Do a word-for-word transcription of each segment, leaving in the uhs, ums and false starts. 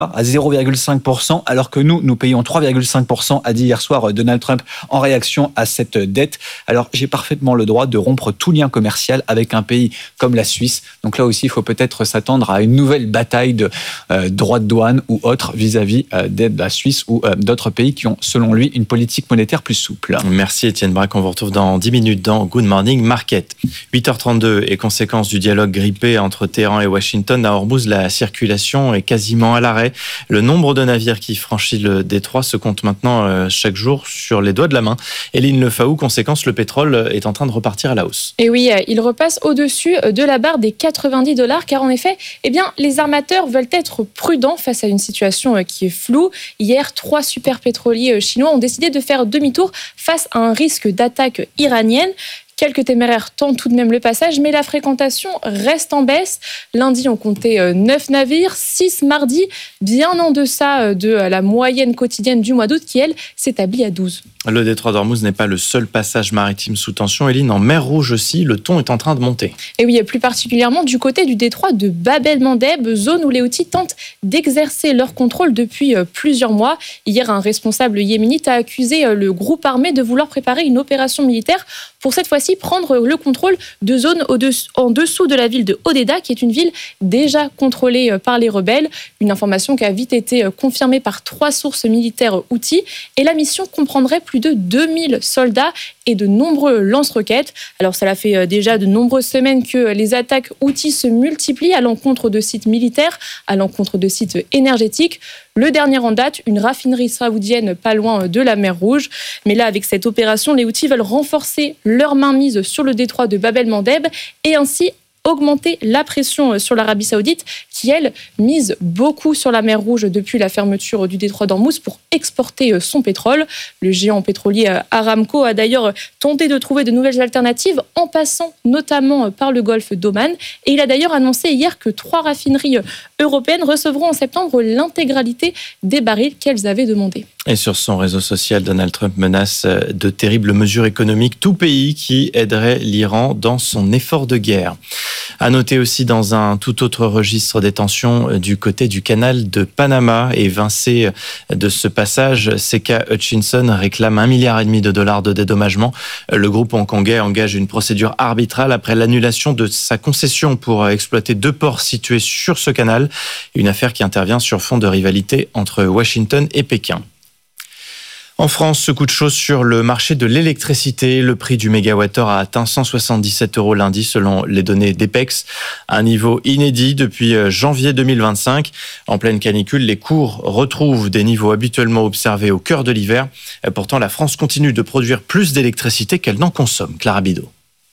à zéro virgule cinq pour cent, alors que nous, nous payons trois virgule cinq pour cent, a dit hier soir Donald Trump en réaction à cette dette. Alors, j'ai parfaitement le droit de rompre tout lien commercial avec un pays comme la Suisse. Donc là aussi, il faut peut-être s'attendre à une nouvelle bataille de euh, droits de douane ou autres vis-à-vis euh, de la Suisse ou euh, d'autres pays qui ont, selon lui, une politique monétaire plus souple. Merci Étienne Braque, on vous retrouve dans dix minutes dans Good Morning Market. huit heures trente-deux et conséquence du dialogue grippé entre Téhéran et Washington, à Hormuz, la circulation est quasiment à l'arrêt. Le nombre de navires qui franchit le détroit se compte maintenant euh, chaque jour sur les doigts de la main. Éline Lefaou, conséquence, le pétrole est en train de repartir à la hausse. Et oui, il repasse au-dessus de la barre des quatre-vingt-dix dollars, car en effet, eh bien, les armateurs veulent être prudents face à une situation qui est floue. Hier, trois super pétroliers chinois ont décidé de faire demi-tour face à un risque d'attaque iranienne. Quelques téméraires tentent tout de même le passage, mais la fréquentation reste en baisse. Lundi, on comptait neuf navires, six mardi, bien en deçà de la moyenne quotidienne du mois d'août qui, elle, s'établit à douze. Le détroit d'Ormuz n'est pas le seul passage maritime sous tension. Éline, en mer Rouge aussi, le ton est en train de monter. Et oui, plus particulièrement du côté du détroit de Bab el-Mandeb, zone où les Houthis tentent d'exercer leur contrôle depuis plusieurs mois. Hier, un responsable yéménite a accusé le groupe armé de vouloir préparer une opération militaire pour cette fois-ci prendre le contrôle de zones en dessous de la ville de Hodeidah, qui est une ville déjà contrôlée par les rebelles. Une information qui a vite été confirmée par trois sources militaires houthis. Et la mission comprendrait plus de deux mille soldats et de nombreux lance-roquettes. Alors, ça fait déjà de nombreuses semaines que les attaques houthis se multiplient à l'encontre de sites militaires, à l'encontre de sites énergétiques. Le dernier en date, une raffinerie saoudienne pas loin de la mer Rouge. Mais là, avec cette opération, les Houthis veulent renforcer leur mainmise sur le détroit de Bab el-Mandeb et ainsi augmenter la pression sur l'Arabie Saoudite qui, elle, mise beaucoup sur la mer Rouge depuis la fermeture du détroit d'Ormuz pour exporter son pétrole. Le géant pétrolier Aramco a d'ailleurs tenté de trouver de nouvelles alternatives en passant notamment par le golfe d'Oman. Et il a d'ailleurs annoncé hier que trois raffineries européennes recevront en septembre l'intégralité des barils qu'elles avaient demandés. Et sur son réseau social, Donald Trump menace de terribles mesures économiques, tout pays qui aiderait l'Iran dans son effort de guerre. À noter aussi dans un tout autre registre des tensions du côté du canal de Panama, et évincé de ce passage, C K Hutchison réclame un milliard et demi de dollars de dédommagement. Le groupe hongkongais engage une procédure arbitrale après l'annulation de sa concession pour exploiter deux ports situés sur ce canal. Une affaire qui intervient sur fond de rivalité entre Washington et Pékin. En France, ce coup de chaud sur le marché de l'électricité. Le prix du mégawattheure a atteint cent soixante-dix-sept euros lundi selon les données d'Epex, un niveau inédit depuis janvier deux mille vingt-cinq. En pleine canicule, les cours retrouvent des niveaux habituellement observés au cœur de l'hiver. Pourtant, la France continue de produire plus d'électricité qu'elle n'en consomme. Clara Bidot.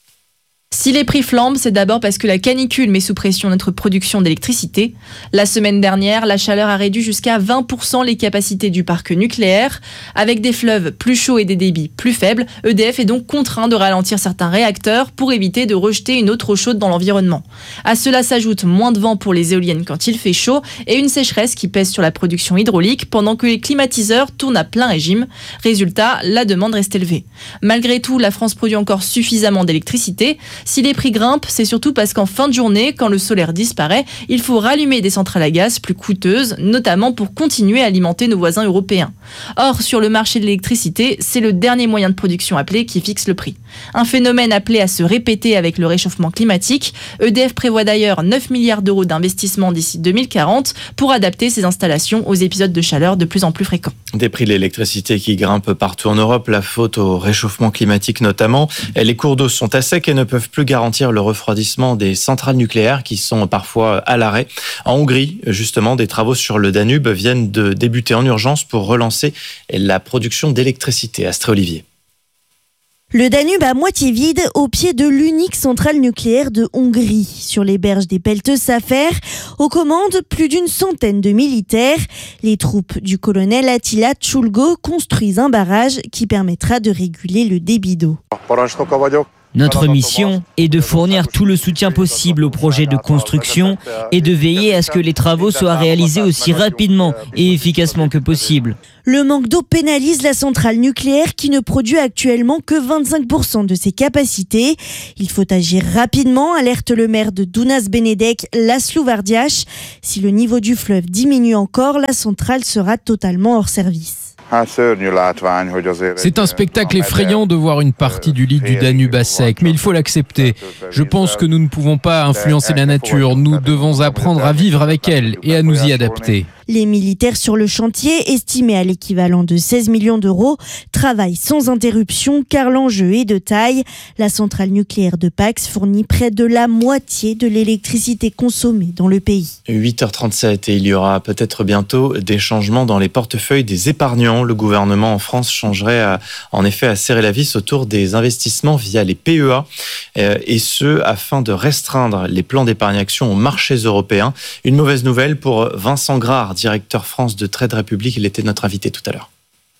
Si les prix flambent, c'est d'abord parce que la canicule met sous pression notre production d'électricité. La semaine dernière, la chaleur a réduit jusqu'à vingt pour cent les capacités du parc nucléaire. Avec des fleuves plus chauds et des débits plus faibles, E D F est donc contraint de ralentir certains réacteurs pour éviter de rejeter une eau trop chaude dans l'environnement. À cela s'ajoute moins de vent pour les éoliennes quand il fait chaud et une sécheresse qui pèse sur la production hydraulique pendant que les climatiseurs tournent à plein régime. Résultat, la demande reste élevée. Malgré tout, la France produit encore suffisamment d'électricité. Si les prix grimpent, c'est surtout parce qu'en fin de journée, quand le solaire disparaît, il faut rallumer des centrales à gaz plus coûteuses, notamment pour continuer à alimenter nos voisins européens. Or, sur le marché de l'électricité, c'est le dernier moyen de production appelé qui fixe le prix. Un phénomène appelé à se répéter avec le réchauffement climatique. E D F prévoit d'ailleurs neuf milliards d'euros d'investissement d'ici deux mille quarante pour adapter ses installations aux épisodes de chaleur de plus en plus fréquents. Des prix de l'électricité qui grimpent partout en Europe, la faute au réchauffement climatique notamment. Les cours d'eau sont à sec et ne peuvent plus garantir le refroidissement des centrales nucléaires qui sont parfois à l'arrêt. En Hongrie, justement, des travaux sur le Danube viennent de débuter en urgence pour relancer la production d'électricité. Astrée Olivier. Le Danube à moitié vide au pied de l'unique centrale nucléaire de Hongrie. Sur les berges des pelleteuses Safer, aux commandes, plus d'une centaine de militaires. Les troupes du colonel Attila Czulgo construisent un barrage qui permettra de réguler le débit d'eau. Notre mission est de fournir tout le soutien possible au projet de construction et de veiller à ce que les travaux soient réalisés aussi rapidement et efficacement que possible. Le manque d'eau pénalise la centrale nucléaire qui ne produit actuellement que vingt-cinq pour cent de ses capacités. Il faut agir rapidement, alerte le maire de Dunas Benedek, Laszlo Vardias. Si le niveau du fleuve diminue encore, la centrale sera totalement hors service. C'est un spectacle effrayant de voir une partie du lit du Danube à sec, mais il faut l'accepter. Je pense que nous ne pouvons pas influencer la nature, nous devons apprendre à vivre avec elle et à nous y adapter. Les militaires sur le chantier, estimés à l'équivalent de seize millions d'euros, travaillent sans interruption car l'enjeu est de taille. La centrale nucléaire de Pax fournit près de la moitié de l'électricité consommée dans le pays. huit heures trente-sept et il y aura peut-être bientôt des changements dans les portefeuilles des épargnants. Le gouvernement en France changerait à, en effet à serrer la vis autour des investissements via les P E A et ce afin de restreindre les plans d'épargne action aux marchés européens. Une mauvaise nouvelle pour Vincent Grard, directeur France de Trade Republic. Il était notre invité tout à l'heure.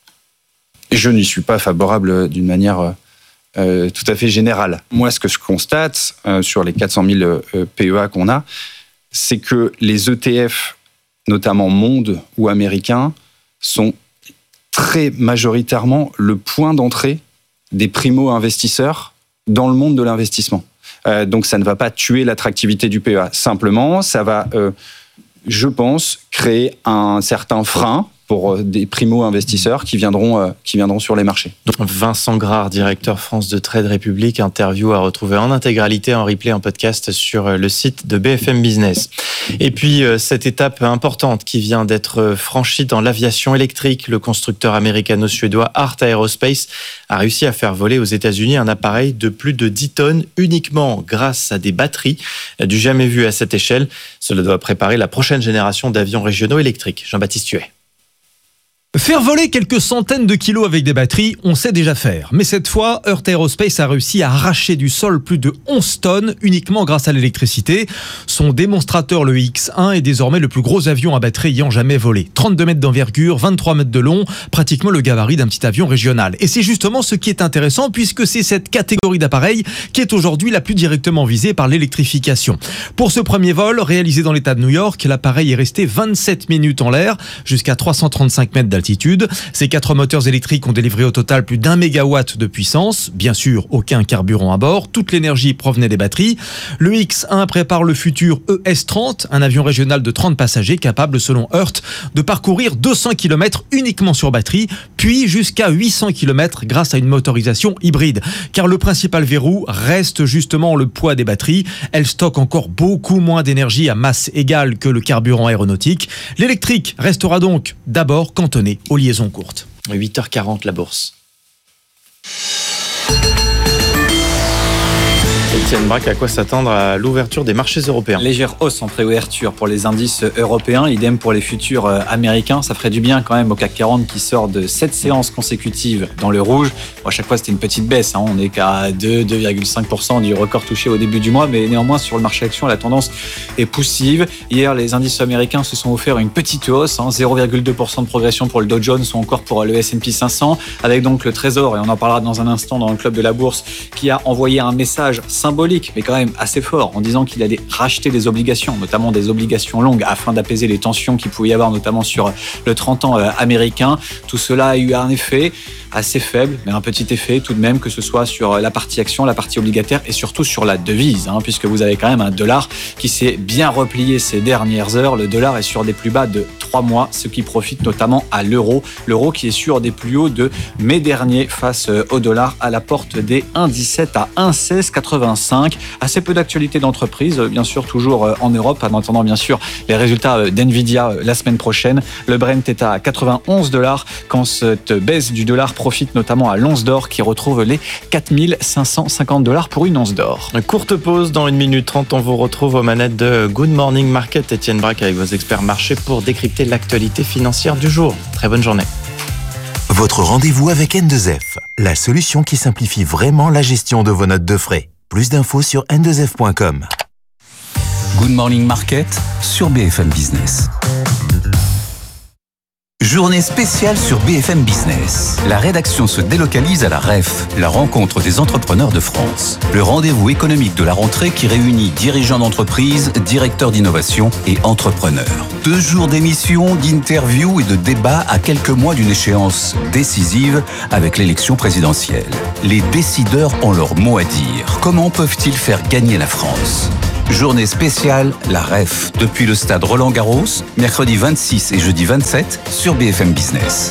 Je n'y suis pas favorable d'une manière euh, tout à fait générale. Moi, ce que je constate euh, sur les quatre cent mille euh, P E A qu'on a, c'est que les E T F, notamment monde ou américains, sont très majoritairement le point d'entrée des primo-investisseurs dans le monde de l'investissement. Euh, donc, ça ne va pas tuer l'attractivité du P E A. Simplement, ça va... Euh, je pense, créer un certain frein pour des primo-investisseurs qui viendront, euh, qui viendront sur les marchés. Vincent Grard, directeur France de Trade Republic, interview à retrouver en intégralité, en replay, en podcast sur le site de B F M Business. Et puis, cette étape importante qui vient d'être franchie dans l'aviation électrique, le constructeur américano-suédois Art Aerospace a réussi à faire voler aux États-Unis un appareil de plus de dix tonnes uniquement grâce à des batteries, du jamais vu à cette échelle. Cela doit préparer la prochaine génération d'avions régionaux électriques. Jean-Baptiste Huet. Faire voler quelques centaines de kilos avec des batteries, on sait déjà faire. Mais cette fois, Heart Aerospace a réussi à arracher du sol plus de onze tonnes uniquement grâce à l'électricité. Son démonstrateur, le X un, est désormais le plus gros avion à batterie ayant jamais volé. trente-deux mètres d'envergure, vingt-trois mètres de long, pratiquement le gabarit d'un petit avion régional. Et c'est justement ce qui est intéressant puisque c'est cette catégorie d'appareils qui est aujourd'hui la plus directement visée par l'électrification. Pour ce premier vol, réalisé dans l'État de New York, l'appareil est resté vingt-sept minutes en l'air, jusqu'à trois cent trente-cinq mètres d'altitude. Ces quatre moteurs électriques ont délivré au total plus d'un mégawatt de puissance. Bien sûr, aucun carburant à bord. Toute l'énergie provenait des batteries. Le X un prépare le futur E S trente, un avion régional de trente passagers capable, selon Heart, de parcourir deux cents kilomètres uniquement sur batterie, puis jusqu'à huit cents kilomètres grâce à une motorisation hybride. Car le principal verrou reste justement le poids des batteries. Elles stockent encore beaucoup moins d'énergie à masse égale que le carburant aéronautique. L'électrique restera donc d'abord cantonné aux liaisons courtes. huit heures quarante, la bourse. Étienne Braque, à quoi s'attendre à l'ouverture des marchés européens? Légère hausse en préouverture pour les indices européens, idem pour les futurs américains. Ça ferait du bien quand même au C A C quarante qui sort de sept séances consécutives dans le rouge. Bon, à chaque fois, c'était une petite baisse. Hein. On n'est qu'à deux, deux virgule cinq pour cent du record touché au début du mois. Mais néanmoins, sur le marché action, la tendance est poussive. Hier, les indices américains se sont offerts une petite hausse, hein, zéro virgule deux pour cent de progression pour le Dow Jones ou encore pour le S and P cinq cents, avec donc le Trésor, et on en parlera dans un instant dans le club de la bourse, qui a envoyé un message symbolique, mais quand même assez fort, en disant qu'il allait racheter des obligations, notamment des obligations longues, afin d'apaiser les tensions qu'il pouvait y avoir, notamment sur le trente ans américain. Tout cela a eu un effet assez faible, mais un petit effet tout de même, que ce soit sur la partie action, la partie obligataire et surtout sur la devise, hein, puisque vous avez quand même un dollar qui s'est bien replié ces dernières heures. Le dollar est sur des plus bas de trois mois, ce qui profite notamment à l'euro. L'euro qui est sur des plus hauts de mai dernier face au dollar, à la porte des un virgule dix-sept à un virgule seize quatre-vingt-cinq. Assez peu d'actualités d'entreprise, bien sûr, toujours en Europe, en attendant bien sûr les résultats d'NVIDIA la semaine prochaine. Le Brent est à quatre-vingt-onze dollars quand cette baisse du dollar profite notamment à l'once d'or qui retrouve les quatre mille cinq cent cinquante dollars pour une once d'or. Une courte pause, dans une minute trente, on vous retrouve aux manettes de Good Morning Market. Étienne Braque avec vos experts marchés pour décrypter l'actualité financière du jour. Très bonne journée. Votre rendez-vous avec N deux F, la solution qui simplifie vraiment la gestion de vos notes de frais. Plus d'infos sur N deux F point com. Good Morning Market sur B F M Business. Je Journée spéciale sur B F M Business. La rédaction se délocalise à la R E F, la rencontre des entrepreneurs de France. Le rendez-vous économique de la rentrée qui réunit dirigeants d'entreprise, directeurs d'innovation et entrepreneurs. Deux jours d'émissions, d'interviews et de débats à quelques mois d'une échéance décisive avec l'élection présidentielle. Les décideurs ont leur mot à dire. Comment peuvent-ils faire gagner la France ? Journée spéciale, la R E F, depuis le stade Roland-Garros, mercredi vingt-six et jeudi vingt-sept sur B F M Business.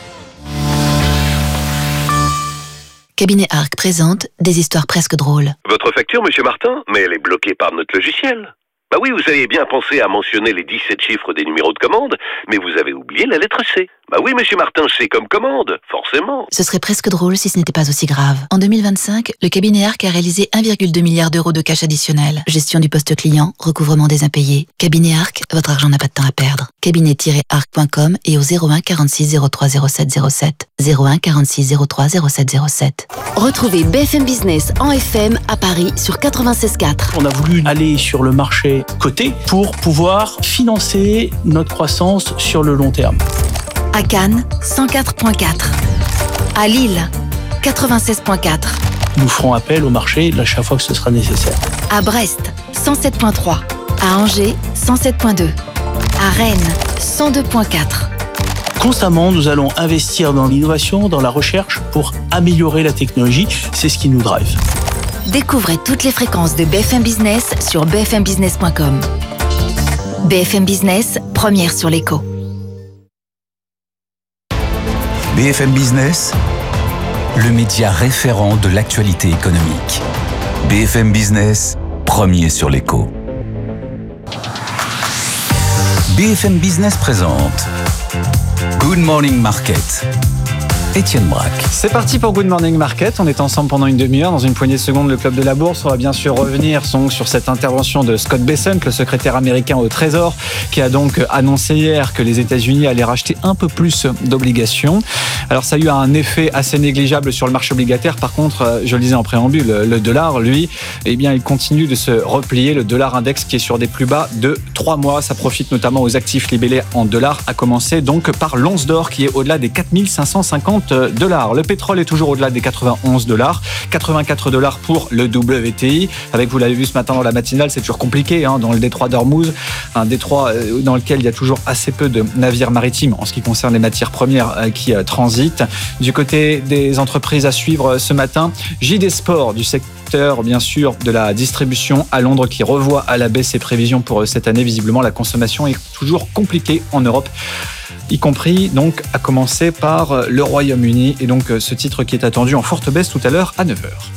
Cabinet Arc présente des histoires presque drôles. Votre facture, monsieur Martin ? Mais elle est bloquée par notre logiciel. Bah oui, vous avez bien pensé à mentionner les dix-sept chiffres des numéros de commande, mais vous avez oublié la lettre C. Bah oui, monsieur Martin, C comme commande, forcément. Ce serait presque drôle si ce n'était pas aussi grave. En deux mille vingt-cinq, le cabinet Arc a réalisé un virgule deux milliard d'euros de cash additionnel. Gestion du poste client, recouvrement des impayés. Cabinet Arc, votre argent n'a pas de temps à perdre. cabinet tiret arc point com et au zéro un quarante-six zéro trois zéro sept zéro sept. zéro un quarante-six zéro trois zéro sept zéro sept. Retrouvez B F M Business en F M à Paris sur quatre-vingt-seize quatre. On a voulu aller sur le marché coté pour pouvoir financer notre croissance sur le long terme. À Cannes, cent quatre virgule quatre. À Lille, quatre-vingt-seize virgule quatre. Nous ferons appel au marché à chaque fois que ce sera nécessaire. À Brest, cent sept virgule trois. À Angers, cent sept virgule deux. À Rennes, cent deux virgule quatre. Constamment, nous allons investir dans l'innovation, dans la recherche pour améliorer la technologie. C'est ce qui nous drive. Découvrez toutes les fréquences de B F M Business sur b f m business point com. B F M Business, première sur l'écho. B F M Business, le média référent de l'actualité économique. B F M Business, premier sur l'écho. B F M Business présente Good Morning Market. Étienne Braque. C'est parti pour Good Morning Market. On est ensemble pendant une demi-heure. Dans une poignée de secondes, le Club de la Bourse. On va bien sûr revenir sur cette intervention de Scott Bessent, le secrétaire américain au Trésor, qui a donc annoncé hier que les États-Unis allaient racheter un peu plus d'obligations. Alors ça a eu un effet assez négligeable sur le marché obligataire. Par contre, je le disais en préambule, le dollar, lui, eh bien, il continue de se replier. Le dollar index qui est sur des plus bas de trois mois. Ça profite notamment aux actifs libellés en dollars, à commencer donc par l'once d'or qui est au-delà des quatre mille cinq cent cinquante dollars. Le pétrole est toujours au-delà des quatre-vingt-onze dollars, quatre-vingt-quatre dollars pour le W T I. Avec, vous l'avez vu ce matin dans la matinale, c'est toujours compliqué hein, dans le détroit d'Ormuz, un détroit dans lequel il y a toujours assez peu de navires maritimes en ce qui concerne les matières premières qui transitent. Du côté des entreprises à suivre ce matin, J D Sport du secteur bien sûr de la distribution à Londres qui revoit à la baisse ses prévisions pour cette année. Visiblement, la consommation est toujours compliquée en Europe, y compris donc à commencer par le Royaume-Uni, et donc ce titre qui est attendu en forte baisse tout à l'heure à neuf heures.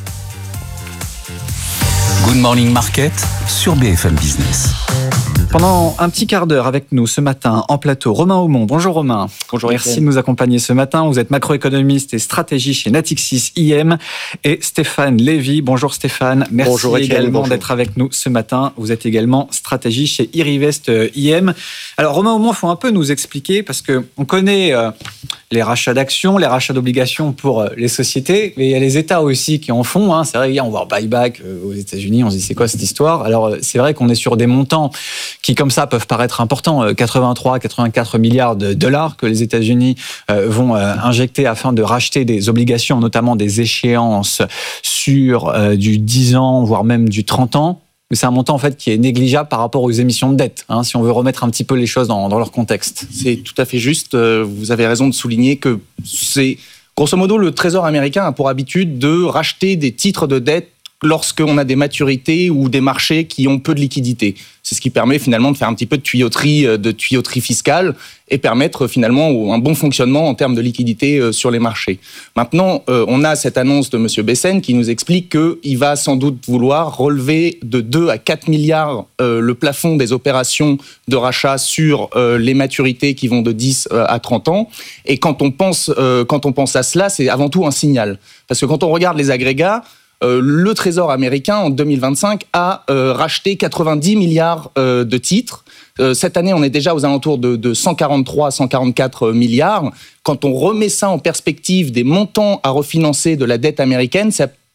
Good Morning Market sur B F M Business. Pendant un petit quart d'heure avec nous ce matin en plateau, Romain Aumont. Bonjour Romain. Bonjour. Merci de nous accompagner ce matin. Vous êtes macroéconomiste et stratégie chez Natixis I M. Et Stéphane Lévy. Bonjour Stéphane. Merci bonjour, également bonjour. d'être avec nous ce matin. Vous êtes également stratégie chez Irivest I M. Alors Romain Aumont, il faut un peu nous expliquer parce qu'on connaît euh, les rachats d'actions, les rachats d'obligations pour euh, les sociétés, mais il y a les États aussi qui en font. Hein. C'est vrai, hier on voit buyback euh, aux États-Unis, on se dit c'est quoi cette histoire ? Alors euh, c'est vrai qu'on est sur des montants qui comme ça peuvent paraître importants, quatre-vingt-trois, quatre-vingt-quatre milliards de dollars que les États-Unis vont injecter afin de racheter des obligations, notamment des échéances sur du dix ans, voire même du trente ans. Mais c'est un montant en fait qui est négligeable par rapport aux émissions de dette, hein, si on veut remettre un petit peu les choses dans, dans leur contexte. C'est tout à fait juste. Vous avez raison de souligner que c'est, grosso modo, le Trésor américain a pour habitude de racheter des titres de dette lorsqu'on a des maturités ou des marchés qui ont peu de liquidités. C'est ce qui permet finalement de faire un petit peu de tuyauterie, de tuyauterie fiscale et permettre finalement un bon fonctionnement en termes de liquidité sur les marchés. Maintenant, on a cette annonce de M. Bessent qui nous explique qu'il va sans doute vouloir relever de deux à quatre milliards le plafond des opérations de rachat sur les maturités qui vont de dix à trente ans. Et quand on pense, quand on pense à cela, c'est avant tout un signal. Parce que quand on regarde les agrégats, Euh, le Trésor américain, en deux mille vingt-cinq, a euh, racheté quatre-vingt-dix milliards euh, de titres. Euh, cette année, on est déjà aux alentours de, de cent quarante-trois à cent quarante-quatre milliards. Quand on remet ça en perspective des montants à refinancer de la dette américaine, ça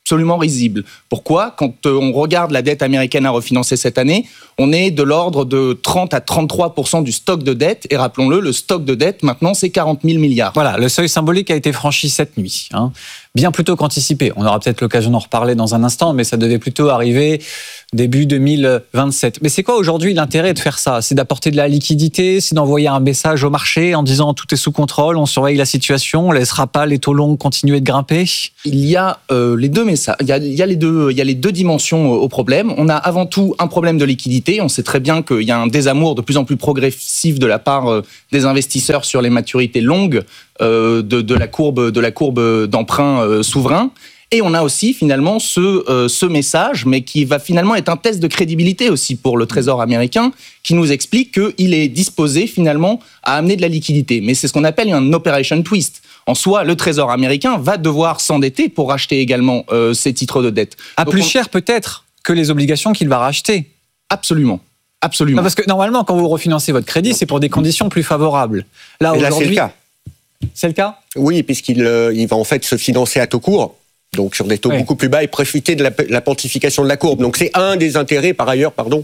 absolument risible. Pourquoi ? Quand on regarde la dette américaine à refinancer cette année, on est de l'ordre de trente à trente-trois pour cent du stock de dette. Et rappelons-le, le stock de dette, maintenant, c'est quarante mille milliards. Voilà, le seuil symbolique a été franchi cette nuit. Hein. Bien plus tôt qu'anticipé. On aura peut-être l'occasion d'en reparler dans un instant, mais ça devait plutôt arriver début deux mille vingt-sept. Mais c'est quoi aujourd'hui l'intérêt de faire ça ? C'est d'apporter de la liquidité, c'est d'envoyer un message au marché en disant tout est sous contrôle, on surveille la situation, on ne laissera pas les taux longs continuer de grimper ? Il y a euh, les deux messages, il y a, il y a les deux, il y a les deux dimensions au problème. On a avant tout un problème de liquidité. On sait très bien qu'il y a un désamour de plus en plus progressif de la part euh, des investisseurs sur les maturités longues euh, de, de la courbe, de la courbe d'emprunt euh, souverain. Et on a aussi finalement ce, euh, ce message, mais qui va finalement être un test de crédibilité aussi pour le Trésor américain, qui nous explique qu'il est disposé finalement à amener de la liquidité. Mais c'est ce qu'on appelle un operation twist. En soi, le Trésor américain va devoir s'endetter pour racheter également euh, ses titres de dette. À Donc plus on... cher peut-être que les obligations qu'il va racheter. Absolument. Absolument. Non, parce que normalement, quand vous refinancez votre crédit, c'est pour des conditions plus favorables. Là, Et là aujourd'hui, c'est le cas. C'est le cas ? Oui, puisqu'il euh, il va en fait se financer à taux court. Donc sur des taux oui. beaucoup plus bas et profiter de la, la pontification de la courbe. Donc c'est un des intérêts, par ailleurs, pardon,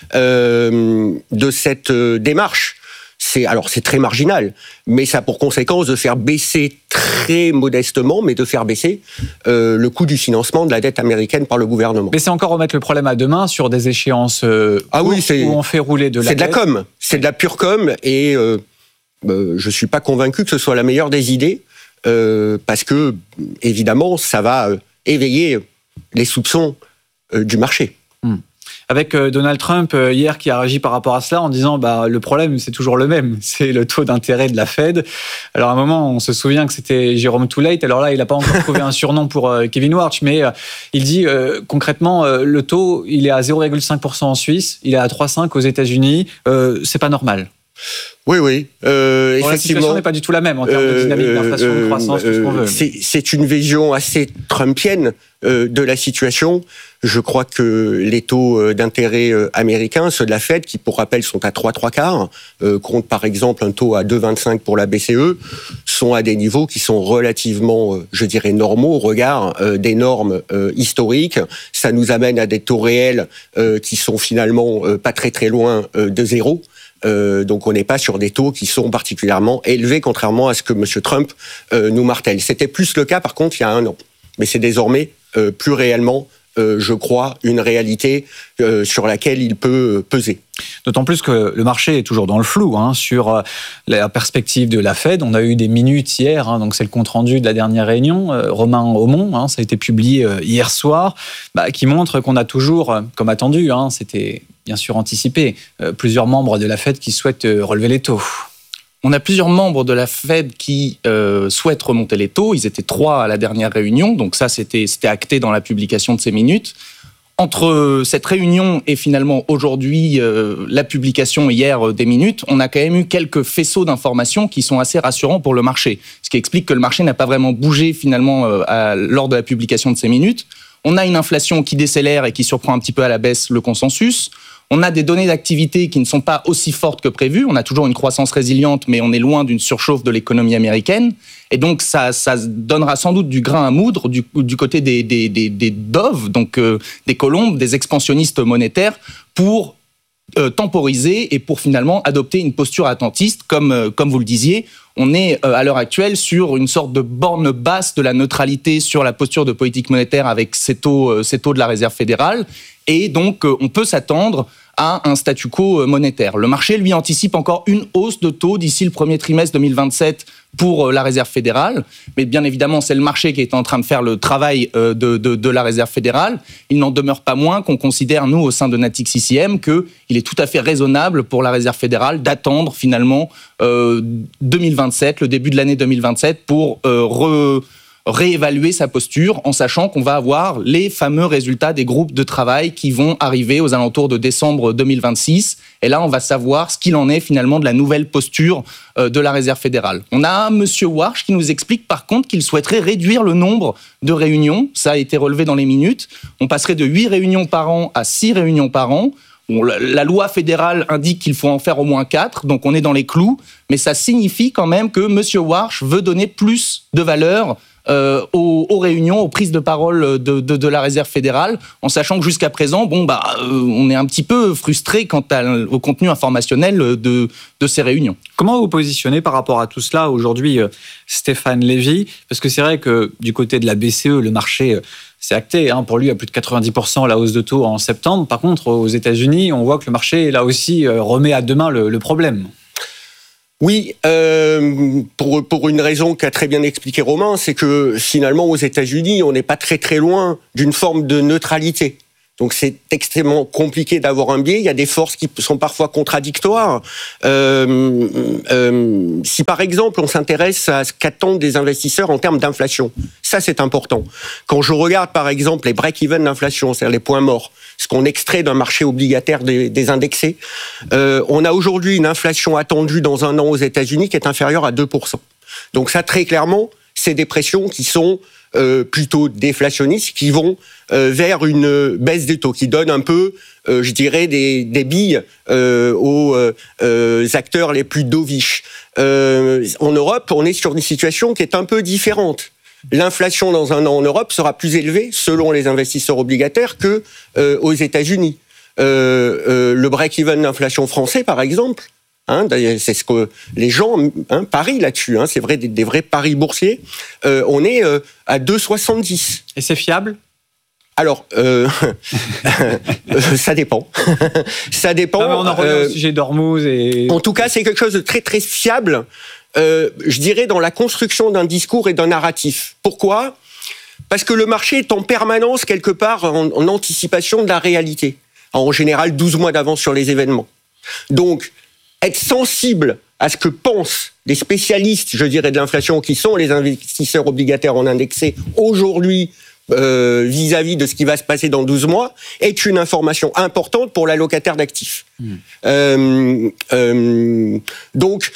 euh, de cette euh, démarche. C'est, alors c'est très marginal, mais ça a pour conséquence de faire baisser très modestement, mais de faire baisser euh, le coût du financement de la dette américaine par le gouvernement. Mais c'est encore remettre le problème à demain sur des échéances euh, ah oui, c'est, où on fait rouler de la C'est de la dette. com, c'est de la pure com, et euh, euh, je suis pas convaincu que ce soit la meilleure des idées. Euh, parce que, évidemment, ça va euh, éveiller les soupçons euh, du marché. Mmh. Avec euh, Donald Trump, euh, hier, qui a réagi par rapport à cela en disant bah, « le problème, c'est toujours le même, c'est le taux d'intérêt de la Fed ». Alors, à un moment, on se souvient que c'était Jérôme Too Late. Alors là, il n'a pas encore trouvé un surnom pour euh, Kevin Warsh, mais euh, il dit euh, concrètement, euh, le taux, il est à zéro virgule cinq pour cent en Suisse, il est à trois virgule cinq pour cent aux États-Unis. Euh, c'est pas normal. Oui, oui. Euh, bon, effectivement, la situation n'est pas du tout la même en termes de dynamique d'inflation, euh, de croissance, tout ce qu'on veut. C'est, c'est une vision assez trumpienne euh, de la situation. Je crois que les taux d'intérêt américains, ceux de la Fed, qui pour rappel sont à trois trois quarts, euh, comptent par exemple un taux à deux virgule vingt-cinq pour la B C E, sont à des niveaux qui sont relativement, euh, je dirais, normaux au regard euh, des normes euh, historiques. Ça nous amène à des taux réels euh, qui sont finalement euh, pas très très loin euh, de zéro. Euh, donc on n'est pas sur des taux qui sont particulièrement élevés, contrairement à ce que M. Trump euh, nous martèle. C'était plus le cas, par contre, il y a un an. Mais c'est désormais euh, plus réellement, euh, je crois, une réalité euh, sur laquelle il peut peser. D'autant plus que le marché est toujours dans le flou hein, sur la perspective de la Fed. On a eu des minutes hier, hein, donc c'est le compte-rendu de la dernière réunion. Euh, Romain Aumont, hein, ça a été publié euh, hier soir, bah, qui montre qu'on a toujours, euh, comme attendu, hein, c'était bien sûr anticipé, euh, plusieurs membres de la Fed qui souhaitent euh, relever les taux. On a plusieurs membres de la Fed qui euh, souhaitent remonter les taux. Ils étaient trois à la dernière réunion, donc ça c'était, c'était acté dans la publication de ces minutes. Entre cette réunion et finalement aujourd'hui euh, la publication hier euh, des minutes, on a quand même eu quelques faisceaux d'informations qui sont assez rassurants pour le marché. Ce qui explique que le marché n'a pas vraiment bougé finalement euh, à, lors de la publication de ces minutes. On a une inflation qui décélère et qui surprend un petit peu à la baisse le consensus. On a des données d'activité qui ne sont pas aussi fortes que prévu. On a toujours une croissance résiliente, mais on est loin d'une surchauffe de l'économie américaine. Et donc, ça, ça donnera sans doute du grain à moudre du, du côté des, des, des, des doves, donc euh, des colombes, des expansionnistes monétaires, pour euh, temporiser et pour finalement adopter une posture attentiste, comme, euh, comme vous le disiez. On est euh, à l'heure actuelle sur une sorte de borne basse de la neutralité sur la posture de politique monétaire avec ces taux, euh, ces taux de la Réserve fédérale. Et donc, euh, on peut s'attendre à un statu quo monétaire. Le marché, lui, anticipe encore une hausse de taux d'ici le premier trimestre deux mille vingt-sept pour la Réserve fédérale. Mais bien évidemment, c'est le marché qui est en train de faire le travail de, de, de la Réserve fédérale. Il n'en demeure pas moins qu'on considère, nous, au sein de Natixis I C M, qu'il est tout à fait raisonnable pour la Réserve fédérale d'attendre finalement euh, deux mille vingt-sept, le début de l'année deux mille vingt-sept, pour euh, re... réévaluer sa posture en sachant qu'on va avoir les fameux résultats des groupes de travail qui vont arriver aux alentours de décembre deux mille vingt-six. Et là, on va savoir ce qu'il en est finalement de la nouvelle posture de la Réserve fédérale. On a M. Warsh qui nous explique par contre qu'il souhaiterait réduire le nombre de réunions. Ça a été relevé dans les minutes. On passerait de huit réunions par an à six réunions par an. Bon, la, la loi fédérale indique qu'il faut en faire au moins quatre, donc on est dans les clous. Mais ça signifie quand même que M. Warsh veut donner plus de valeur euh, aux, aux réunions, aux prises de parole de, de, de la Réserve fédérale, en sachant que jusqu'à présent, bon, bah, euh, on est un petit peu frustré quant à, au contenu informationnel de, de ces réunions. Comment vous positionnez par rapport à tout cela aujourd'hui, euh, Stéphane Lévy? Parce que c'est vrai que du côté de la B C E, le marché, euh, c'est acté. Hein, pour lui, à plus de quatre-vingt-dix pour cent la hausse de taux en septembre. Par contre, aux États-Unis, on voit que le marché, là aussi, euh, remet à demain le, le problème. Oui, euh, pour, pour une raison qu'a très bien expliqué Romain, c'est que finalement, aux États-Unis, on n'est pas très très loin d'une forme de neutralité. Donc c'est extrêmement compliqué d'avoir un biais. Il y a des forces qui sont parfois contradictoires. Euh, euh, si par exemple on s'intéresse à ce qu'attendent des investisseurs en termes d'inflation, ça c'est important. Quand je regarde par exemple les break-even d'inflation, c'est-à-dire les points morts, ce qu'on extrait d'un marché obligataire des, des indexés, euh, on a aujourd'hui une inflation attendue dans un an aux États-Unis qui est inférieure à deux pour cent. Donc ça très clairement, c'est des pressions qui sont Euh, plutôt déflationnistes, qui vont euh, vers une baisse des taux, qui donnent un peu, euh, je dirais, des, des billes euh, aux euh, acteurs les plus dovish. Euh, en Europe, on est sur une situation qui est un peu différente. L'inflation dans un an en Europe sera plus élevée, selon les investisseurs obligataires, que euh, aux États-Unis. Euh, euh, le break-even d'inflation français, par exemple, Hein, c'est ce que les gens hein, parient là-dessus. Hein, c'est vrai, des, des vrais paris boursiers. Euh, on est euh, à deux virgule soixante-dix. Et c'est fiable ? Alors, euh, ça dépend. ça dépend. Non, mais on en revient euh, au sujet d'Ormuz. Et... En tout cas, c'est quelque chose de très très fiable. Euh, je dirais dans la construction d'un discours et d'un narratif. Pourquoi ? Parce que le marché est en permanence quelque part en, en anticipation de la réalité. En général, douze mois d'avance sur les événements. Donc être sensible à ce que pensent les spécialistes, je dirais, de l'inflation, qui sont les investisseurs obligataires en indexé aujourd'hui euh, vis-à-vis de ce qui va se passer dans douze mois, est une information importante pour l'allocataire d'actifs. Mmh. Euh, euh, donc,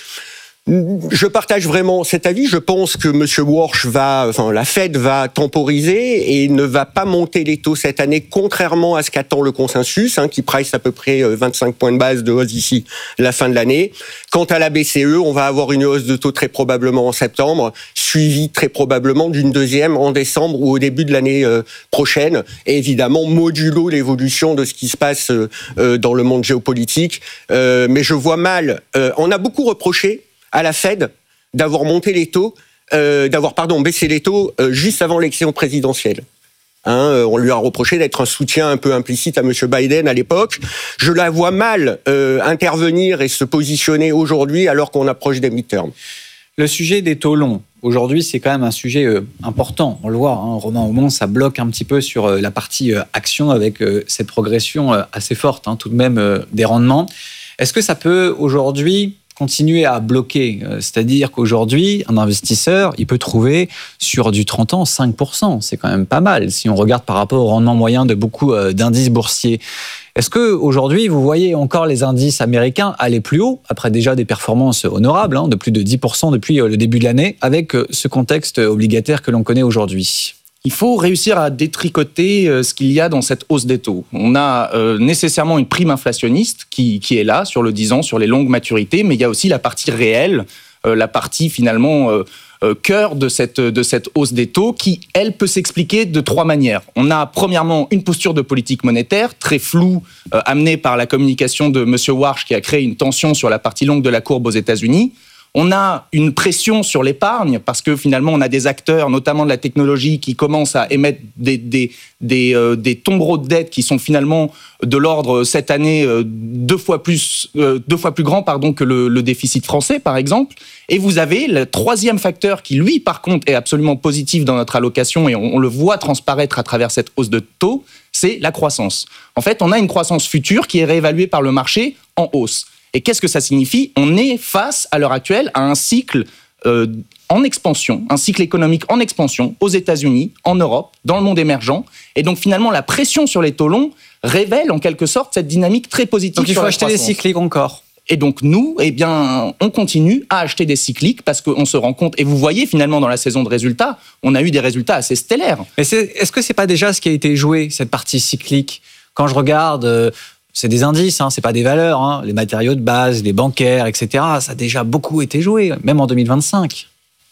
je partage vraiment cet avis. Je pense que M. Warsh va, enfin, la Fed va temporiser et ne va pas monter les taux cette année, contrairement à ce qu'attend le consensus, hein, qui price à peu près vingt-cinq points de base de hausse d'ici la fin de l'année. Quant à la B C E, on va avoir une hausse de taux très probablement en septembre, suivie très probablement d'une deuxième en décembre ou au début de l'année euh, prochaine. Et évidemment, modulo l'évolution de ce qui se passe euh, dans le monde géopolitique. Euh, mais je vois mal. Euh, on a beaucoup reproché à la Fed d'avoir monté les taux, euh, d'avoir pardon baissé les taux euh, juste avant l'élection présidentielle. Hein, euh, on lui a reproché d'être un soutien un peu implicite à M. Biden à l'époque. Je la vois mal euh, intervenir et se positionner aujourd'hui alors qu'on approche des midterms. Le sujet des taux longs, aujourd'hui, c'est quand même un sujet euh, important. On le voit, hein, Romain Aumont, ça bloque un petit peu sur euh, la partie euh, action avec euh, cette progression euh, assez forte, hein, tout de même euh, des rendements. Est-ce que ça peut aujourd'hui continuer à bloquer, c'est-à-dire qu'aujourd'hui, un investisseur, il peut trouver sur du trente ans cinq pour cent. C'est quand même pas mal si on regarde par rapport au rendement moyen de beaucoup d'indices boursiers. Est-ce qu'aujourd'hui, vous voyez encore les indices américains aller plus haut, après déjà des performances honorables, hein, de plus de dix pour cent depuis le début de l'année, avec ce contexte obligataire que l'on connaît aujourd'hui ? Il faut réussir à détricoter ce qu'il y a dans cette hausse des taux. On a euh, nécessairement une prime inflationniste qui, qui est là sur le dix ans, sur les longues maturités, mais il y a aussi la partie réelle, euh, la partie finalement euh, euh, cœur de cette, de cette hausse des taux qui, elle, peut s'expliquer de trois manières. On a premièrement une posture de politique monétaire très floue, euh, amenée par la communication de M. Warsh qui a créé une tension sur la partie longue de la courbe aux États-Unis. On a une pression sur l'épargne parce que finalement, on a des acteurs, notamment de la technologie, qui commencent à émettre des, des, des, euh, des tombereaux de dette qui sont finalement de l'ordre, cette année, euh, deux fois plus, euh, deux fois plus grand pardon, que le, le déficit français, par exemple. Et vous avez le troisième facteur qui, lui, par contre, est absolument positif dans notre allocation et on, on le voit transparaître à travers cette hausse de taux, c'est la croissance. En fait, on a une croissance future qui est réévaluée par le marché en hausse. Et qu'est-ce que ça signifie ? On est face, à l'heure actuelle, à un cycle euh, en expansion, un cycle économique en expansion aux États-Unis, en Europe, dans le monde émergent. Et donc, finalement, la pression sur les taux longs révèle, en quelque sorte, cette dynamique très positive. Donc, il faut sur acheter des cycliques encore. Et donc, nous, eh bien, on continue à acheter des cycliques parce qu'on se rend compte, et vous voyez, finalement, dans la saison de résultats, on a eu des résultats assez stellaires. Mais c'est, est-ce que c'est pas déjà ce qui a été joué, cette partie cyclique ? Quand je regarde... Euh, c'est des indices, hein, c'est pas des valeurs. Hein. Les matériaux de base, les bancaires, et cetera. Ça a déjà beaucoup été joué, même en deux mille vingt-cinq.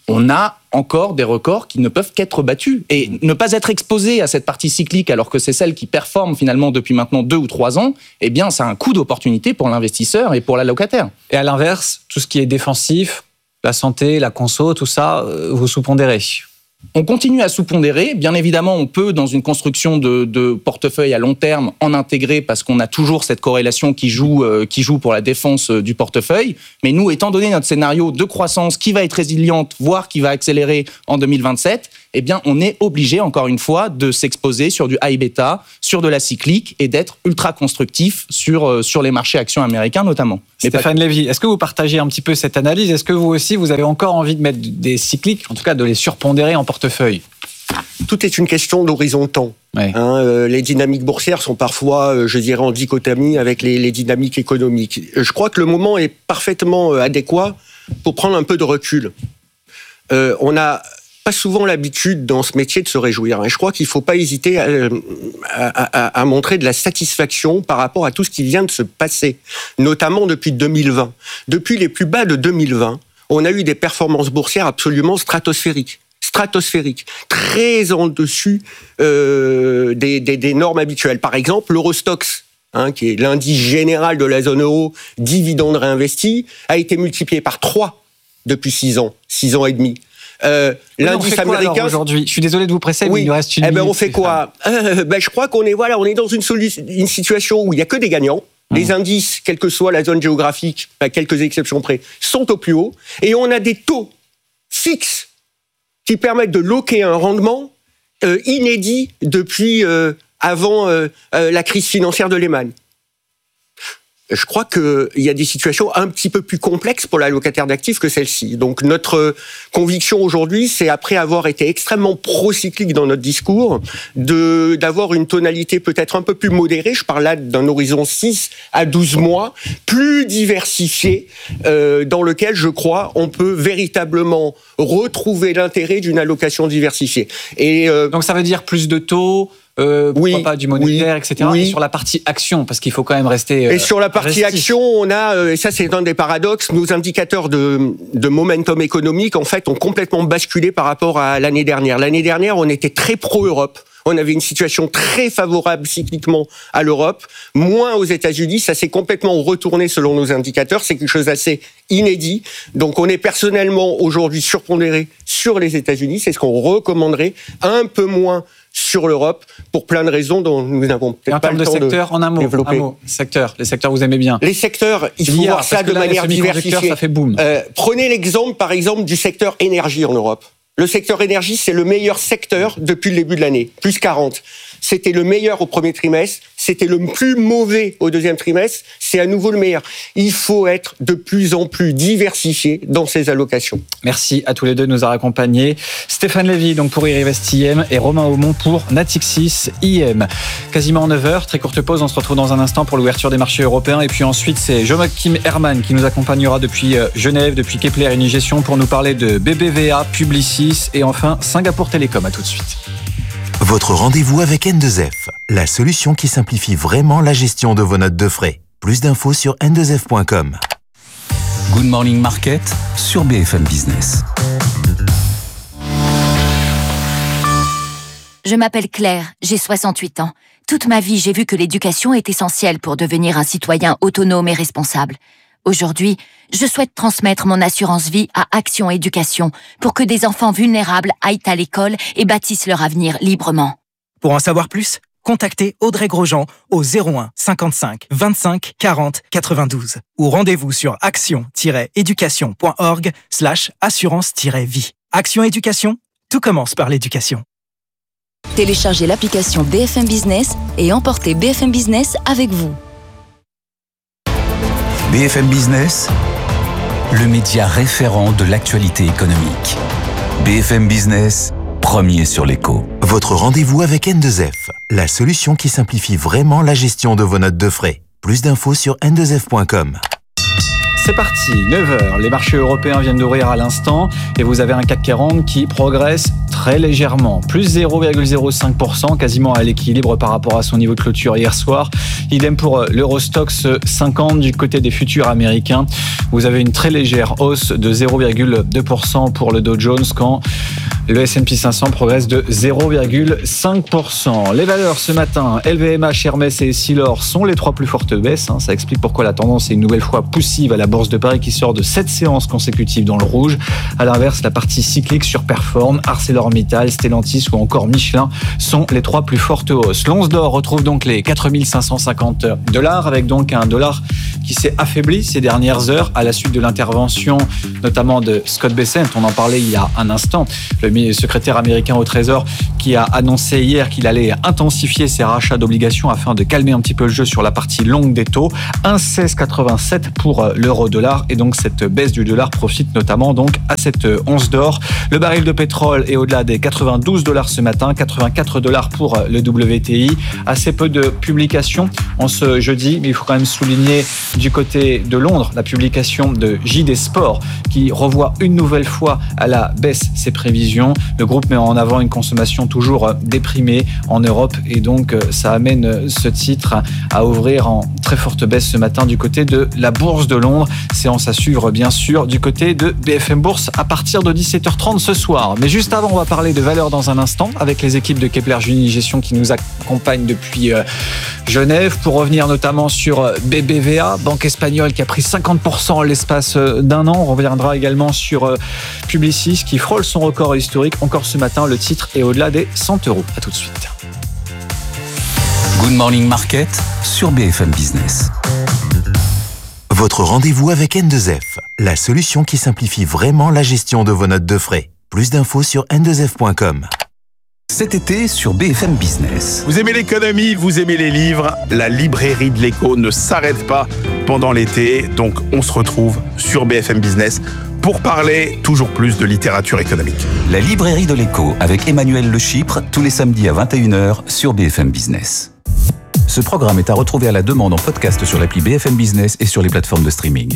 on a encore des records qui ne peuvent qu'être battus. Et ne pas être exposé à cette partie cyclique alors que c'est celle qui performe finalement depuis maintenant deux ou trois ans, eh bien, c'est un coût d'opportunité pour l'investisseur et pour l'allocataire. Et à l'inverse, tout ce qui est défensif, la santé, la conso, tout ça, vous sous-pondérez. On continue à sous-pondérer. Bien évidemment, on peut, dans une construction de, de portefeuille à long terme, en intégrer parce qu'on a toujours cette corrélation qui joue, euh, qui joue pour la défense du portefeuille. Mais nous, étant donné notre scénario de croissance qui va être résiliente, voire qui va accélérer en deux mille vingt-sept, eh bien, on est obligé, encore une fois, de s'exposer sur du high beta, sur de la cyclique et d'être ultra constructif sur, euh, sur les marchés actions américains notamment. Stéphane Lévy, est-ce que vous partagez un petit peu cette analyse ? Est-ce que vous aussi, vous avez encore envie de mettre des cycliques, en tout cas de les surpondérer en portefeuille ? Tout est une question d'horizon de temps. Ouais. Hein, euh, les dynamiques boursières sont parfois, euh, je dirais, en dichotomie avec les, les dynamiques économiques. Je crois que le moment est parfaitement euh, adéquat pour prendre un peu de recul. Euh, on a pas souvent l'habitude dans ce métier de se réjouir. Et je crois qu'il ne faut pas hésiter à, à, à, à montrer de la satisfaction par rapport à tout ce qui vient de se passer, notamment depuis deux mille vingt. Depuis les plus bas de deux mille vingt, on a eu des performances boursières absolument stratosphériques. stratosphériques, très en dessus euh, des, des, des normes habituelles. Par exemple, l'Eurostoxx, hein, qui est l'indice général de la zone euro, dividende réinvesti, a été multiplié par trois depuis six ans, six ans et demi. Euh, oui, l'indice américain aujourd'hui. Je suis désolé de vous presser, oui. mais il nous reste une eh ben minute. On fait quoi euh, ben Je crois qu'on est voilà, on est dans une, solu- une situation où il y a que des gagnants. Mmh. Les indices, quelle que soit la zone géographique, à quelques exceptions près, sont au plus haut, et on a des taux fixes qui permettent de loquer un rendement euh, inédit depuis euh, avant euh, euh, la crise financière de Lehman. Je crois qu'il y a des situations un petit peu plus complexes pour l'allocataire d'actifs que celle-ci. Donc notre conviction aujourd'hui, c'est après avoir été extrêmement pro-cyclique dans notre discours, de, d'avoir une tonalité peut-être un peu plus modérée, je parle là d'un horizon six à douze mois, plus diversifié, euh, dans lequel je crois on peut véritablement retrouver l'intérêt d'une allocation diversifiée. Et, euh, Donc ça veut dire plus de taux Euh, pourquoi oui, pas du monétaire, oui, et cetera. Oui. Et sur la partie action, parce qu'il faut quand même rester. Euh, et sur la partie investi. action, on a, euh, et ça c'est un des paradoxes, nos indicateurs de, de momentum économique, en fait, ont complètement basculé par rapport à l'année dernière. L'année dernière, on était très pro-Europe. On avait une situation très favorable cycliquement à l'Europe, moins aux États-Unis. Ça s'est complètement retourné selon nos indicateurs. C'est quelque chose d'assez inédit. Donc, on est personnellement aujourd'hui surpondéré sur les États-Unis. C'est ce qu'on recommanderait, un peu moins sur l'Europe, pour plein de raisons dont nous n'avons peut-être pas le temps de développer. En termes de secteur, en un mot, un mot, secteur, les secteurs, vous aimez bien. Les secteurs, il faut voir ça de là, manière diversifiée. Ça fait boom. Euh, prenez l'exemple, par exemple, du secteur énergie en Europe. Le secteur énergie, c'est le meilleur secteur depuis le début de l'année, plus quarante. C'était le meilleur au premier trimestre, c'était le plus mauvais au deuxième trimestre, c'est à nouveau le meilleur. Il faut être de plus en plus diversifié dans ses allocations. Merci à tous les deux de nous avoir accompagnés. Stéphane Lévy donc pour Irivest I M et Romain Aumont pour Natixis I M. Quasiment neuf heures, très courte pause, on se retrouve dans un instant pour l'ouverture des marchés européens et puis ensuite c'est Joachim Herrmann qui nous accompagnera depuis Genève, depuis Kepler Unigestion pour nous parler de B B V A, Publicis et enfin Singapour Télécom. À tout de suite. Votre rendez-vous avec N deux F, la solution qui simplifie vraiment la gestion de vos notes de frais. Plus d'infos sur N deux F point com. Good Morning Market sur B F M Business. Je m'appelle Claire, j'ai soixante-huit ans. Toute ma vie, j'ai vu que l'éducation est essentielle pour devenir un citoyen autonome et responsable. Aujourd'hui, je souhaite transmettre mon assurance vie à Action Éducation pour que des enfants vulnérables aillent à l'école et bâtissent leur avenir librement. Pour en savoir plus, contactez Audrey Grosjean au zéro un cinquante-cinq vingt-cinq quarante quatre-vingt-douze ou rendez-vous sur action-éducation.org slash assurance-vie. Action Éducation, tout commence par l'éducation. Téléchargez l'application B F M Business et emportez B F M Business avec vous. B F M Business, le média référent de l'actualité économique. B F M Business, premier sur l'écho. Votre rendez-vous avec N deux F, la solution qui simplifie vraiment la gestion de vos notes de frais. Plus d'infos sur N deux F point com. c'est parti, neuf heures. Les marchés européens viennent d'ouvrir à l'instant et vous avez un C A C quarante qui progresse très légèrement. Plus zéro virgule zéro cinq pour cent, quasiment à l'équilibre par rapport à son niveau de clôture hier soir. Idem pour l'Eurostoxx cinquante du côté des futurs américains. Vous avez une très légère hausse de zéro virgule deux pour cent pour le Dow Jones quand le S and P cinq cents progresse de zéro virgule cinq pour cent. Les valeurs ce matin, L V M H, Hermès et Essilor sont les trois plus fortes baisses. Ça explique pourquoi la tendance est une nouvelle fois poussive à la Bourse de Paris qui sort de sept séances consécutives dans le rouge. À l'inverse, la partie cyclique surperforme. ArcelorMittal, Stellantis ou encore Michelin sont les trois plus fortes hausses. L'once d'or retrouve donc les quatre mille cinq cent cinquante dollars avec donc un dollar qui s'est affaibli ces dernières heures à la suite de l'intervention notamment de Scott Bessent. On en parlait il y a un instant. Le secrétaire américain au Trésor qui a annoncé hier qu'il allait intensifier ses rachats d'obligations afin de calmer un petit peu le jeu sur la partie longue des taux. un virgule seize quatre-vingt-sept pour l'euro-dollar et donc cette baisse du dollar profite notamment donc à cette once d'or. Le baril de pétrole est au-delà des quatre-vingt-douze dollars ce matin, quatre-vingt-quatre dollars pour le W T I. Assez peu de publications en ce jeudi, mais il faut quand même souligner du côté de Londres la publication de J D Sport qui revoit une nouvelle fois à la baisse ses prévisions. Le groupe met en avant une consommation toujours déprimée en Europe et donc ça amène ce titre à ouvrir en très forte baisse ce matin du côté de la Bourse de Londres. Séance à suivre bien sûr du côté de B F M Bourse à partir de dix-sept heures trente ce soir. Mais juste avant, on va parler de valeurs dans un instant avec les équipes de Kepler Unigestion qui nous accompagnent depuis Genève pour revenir notamment sur B B V A, banque espagnole qui a pris cinquante pour cent en l'espace d'un an. On reviendra également sur Publicis qui frôle son record historique encore ce matin. Le titre est au-delà des cent euros. À tout de suite. Good Morning Market sur B F M Business. Votre rendez-vous avec N deux F, la solution qui simplifie vraiment la gestion de vos notes de frais. Plus d'infos sur N deux F point com. Cet été sur B F M Business. Vous aimez l'économie, vous aimez les livres, la librairie de l'écho ne s'arrête pas pendant l'été, donc on se retrouve sur B F M Business pour parler toujours plus de littérature économique. La librairie de l'écho avec Emmanuel Le Chypre, tous les samedis à vingt et une heures sur B F M Business. Ce programme est à retrouver à la demande en podcast sur l'appli B F M Business et sur les plateformes de streaming.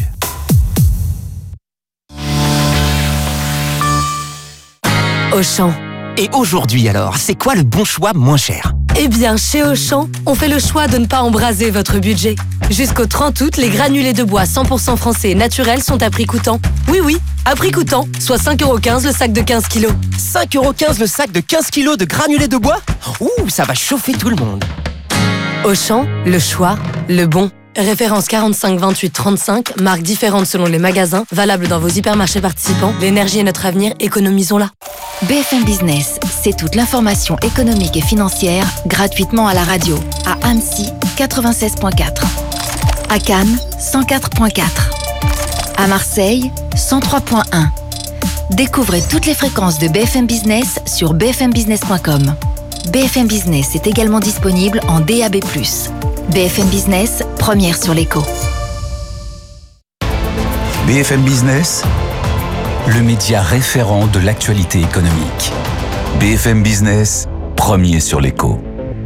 Auchan. Et aujourd'hui alors, c'est quoi le bon choix moins cher ? Eh bien, chez Auchan, on fait le choix de ne pas embraser votre budget. Jusqu'au trente août, les granulés de bois cent pour cent français et naturels sont à prix coûtant. Oui, oui, à prix coûtant, soit cinq euros quinze le sac de quinze kilos. cinq euros quinze le sac de quinze kilos de granulés de bois ? Ouh, ça va chauffer tout le monde. Auchan, le choix, le bon. Référence quarante-cinq vingt-huit trente-cinq, marques différentes selon les magasins, valable dans vos hypermarchés participants. L'énergie est notre avenir, économisons-la. B F M Business, c'est toute l'information économique et financière gratuitement à la radio. À Annecy, quatre-vingt-seize virgule quatre. À Cannes, cent quatre virgule quatre. À Marseille, cent trois virgule un. Découvrez toutes les fréquences de B F M Business sur b f m business point com. B F M Business est également disponible en D A B plus. B F M Business, première sur l'écho. B F M Business, le média référent de l'actualité économique. B F M Business, premier sur l'écho.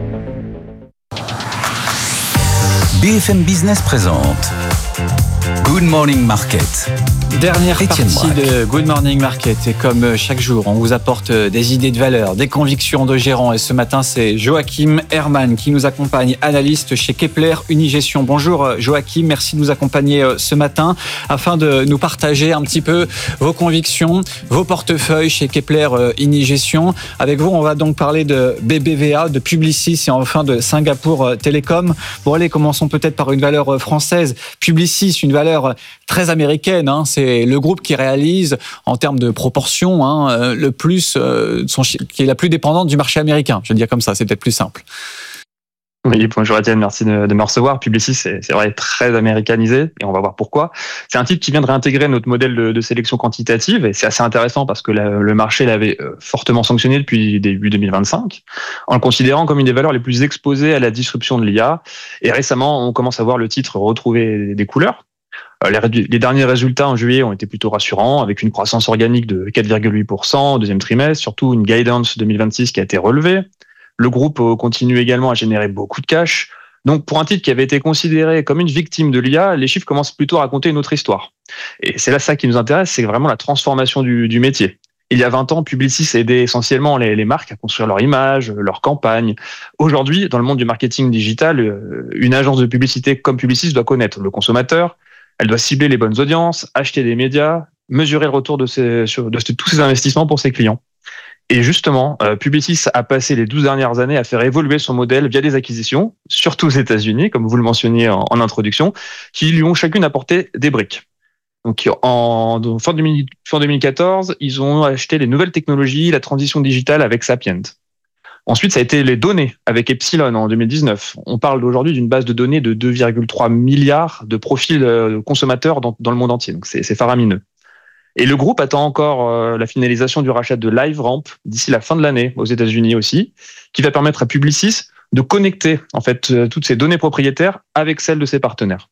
B F M Business présente Good Morning Market. Dernière Étienne partie Braque. de Good Morning Market et comme chaque jour, on vous apporte des idées de valeur, des convictions de gérants et ce matin, c'est Joachim Herrmann qui nous accompagne, analyste chez Kepler Unigestion. Bonjour Joachim, merci de nous accompagner ce matin afin de nous partager un petit peu vos convictions, vos portefeuilles chez Kepler Unigestion. Avec vous, on va donc parler de B B V A, de Publicis et enfin de Singapour Telecom. Bon allez, commençons peut-être par une valeur française. Publicis, une valeur très américaine, hein, c'est le groupe qui réalise en termes de proportion hein, le plus, euh, son, qui est la plus dépendante du marché américain. Je vais le dire comme ça, c'est peut-être plus simple. Oui, bonjour Étienne, merci de, de me recevoir. Publicis, c'est, c'est vrai très américanisé et on va voir pourquoi. C'est un titre qui vient de réintégrer notre modèle de, de sélection quantitative et c'est assez intéressant parce que la, le marché l'avait fortement sanctionné depuis début deux mille vingt-cinq en le considérant comme une des valeurs les plus exposées à la disruption de l'I A. Et récemment, on commence à voir le titre retrouver des couleurs. Les, les derniers résultats en juillet ont été plutôt rassurants, avec une croissance organique de quatre virgule huit pour cent au deuxième trimestre, surtout une guidance deux mille vingt-six qui a été relevée. Le groupe continue également à générer beaucoup de cash. Donc, pour un titre qui avait été considéré comme une victime de l'I A, les chiffres commencent plutôt à raconter une autre histoire. Et c'est là ça qui nous intéresse, c'est vraiment la transformation du, du métier. Il y a vingt ans, Publicis aidait essentiellement les, les marques à construire leur image, leur campagne. Aujourd'hui, dans le monde du marketing digital, une agence de publicité comme Publicis doit connaître le consommateur, elle doit cibler les bonnes audiences, acheter des médias, mesurer le retour de, ses, sur, de tous ses investissements pour ses clients. Et justement, euh, Publicis a passé les douze dernières années à faire évoluer son modèle via des acquisitions, surtout aux États-Unis, comme vous le mentionniez en, en introduction, qui lui ont chacune apporté des briques. Donc, en fin deux mille quatorze, ils ont acheté les nouvelles technologies, la transition digitale avec Sapient. Ensuite, ça a été les données avec Epsilon en deux mille dix-neuf. On parle aujourd'hui d'une base de données de deux virgule trois milliards de profils consommateurs dans, dans le monde entier. Donc, c'est, c'est faramineux. Et le groupe attend encore euh, la finalisation du rachat de LiveRamp d'ici la fin de l'année aux États-Unis aussi, qui va permettre à Publicis de connecter en fait euh, toutes ces données propriétaires avec celles de ses partenaires.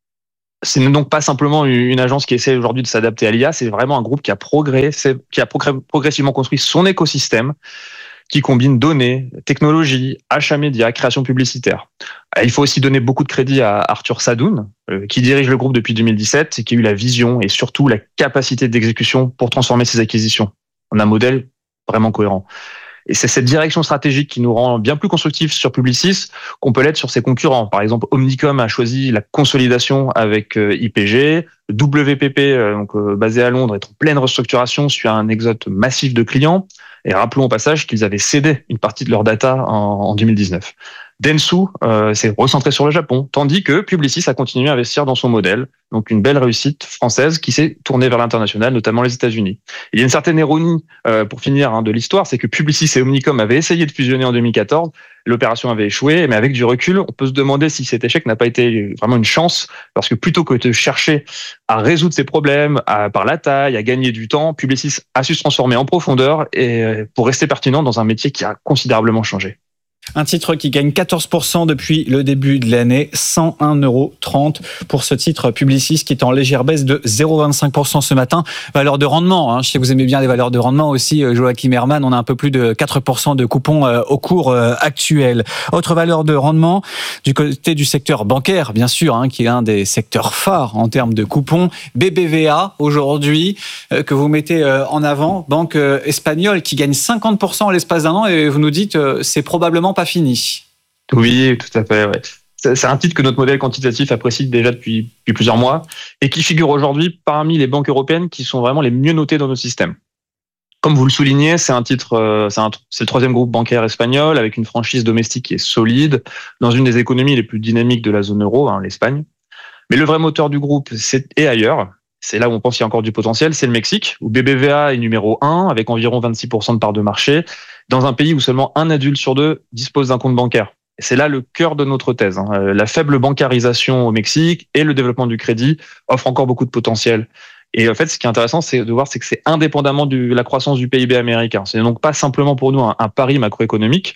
C'est donc pas simplement une agence qui essaie aujourd'hui de s'adapter à l'I A, c'est vraiment un groupe qui a progressé, qui a progressivement construit son écosystème, qui combine données, technologies, achats médias, création publicitaire. Il faut aussi donner beaucoup de crédit à Arthur Sadoun, qui dirige le groupe depuis deux mille dix-sept et qui a eu la vision et surtout la capacité d'exécution pour transformer ses acquisitions en un modèle vraiment cohérent. Et c'est cette direction stratégique qui nous rend bien plus constructifs sur Publicis qu'on peut l'être sur ses concurrents. Par exemple, Omnicom a choisi la consolidation avec I P G. W P P, donc basé à Londres, est en pleine restructuration suite à un exode massif de clients. Et rappelons au passage qu'ils avaient cédé une partie de leur data en, en deux mille dix-neuf. Dentsu euh, s'est recentré sur le Japon, tandis que Publicis a continué à investir dans son modèle. Donc une belle réussite française qui s'est tournée vers l'international, notamment les États-Unis. Il y a une certaine ironie, euh, pour finir, hein, de l'histoire, c'est que Publicis et Omnicom avaient essayé de fusionner en deux mille quatorze. L'opération avait échoué, mais avec du recul, on peut se demander si cet échec n'a pas été vraiment une chance, parce que plutôt que de chercher à résoudre ces problèmes à, par la taille, à gagner du temps, Publicis a su se transformer en profondeur et pour rester pertinent dans un métier qui a considérablement changé. Un titre qui gagne quatorze pour cent depuis le début de l'année, cent un euros trente pour ce titre Publicis qui est en légère baisse de zéro virgule vingt-cinq pour cent ce matin. Valeur de rendement, hein. Je sais que vous aimez bien les valeurs de rendement aussi, Joachim Herrmann. On a un peu plus de quatre pour cent de coupons au cours actuel. Autre valeur de rendement du côté du secteur bancaire, bien sûr, hein, qui est un des secteurs phares en termes de coupons. B B V A aujourd'hui, euh, que vous mettez euh, en avant, banque euh, espagnole qui gagne cinquante pour cent en l'espace d'un an et vous nous dites euh, c'est probablement pas fini. Oui, tout à fait. Ouais. C'est un titre que notre modèle quantitatif apprécie déjà depuis, depuis plusieurs mois et qui figure aujourd'hui parmi les banques européennes qui sont vraiment les mieux notées dans nos systèmes. Comme vous le soulignez, c'est un titre, c'est, un, c'est le troisième groupe bancaire espagnol avec une franchise domestique qui est solide dans une des économies les plus dynamiques de la zone euro, hein, l'Espagne. Mais le vrai moteur du groupe, c'est et ailleurs. C'est là où on pense qu'il y a encore du potentiel, c'est le Mexique, où B B V A est numéro un, avec environ vingt-six pour cent de part de marché, dans un pays où seulement un adulte sur deux dispose d'un compte bancaire. Et c'est là le cœur de notre thèse. Hein. La faible bancarisation au Mexique et le développement du crédit offrent encore beaucoup de potentiel. Et en fait, ce qui est intéressant, c'est de voir, c'est que c'est indépendamment de la croissance du P I B américain. C'est donc pas simplement pour nous un, un pari macroéconomique.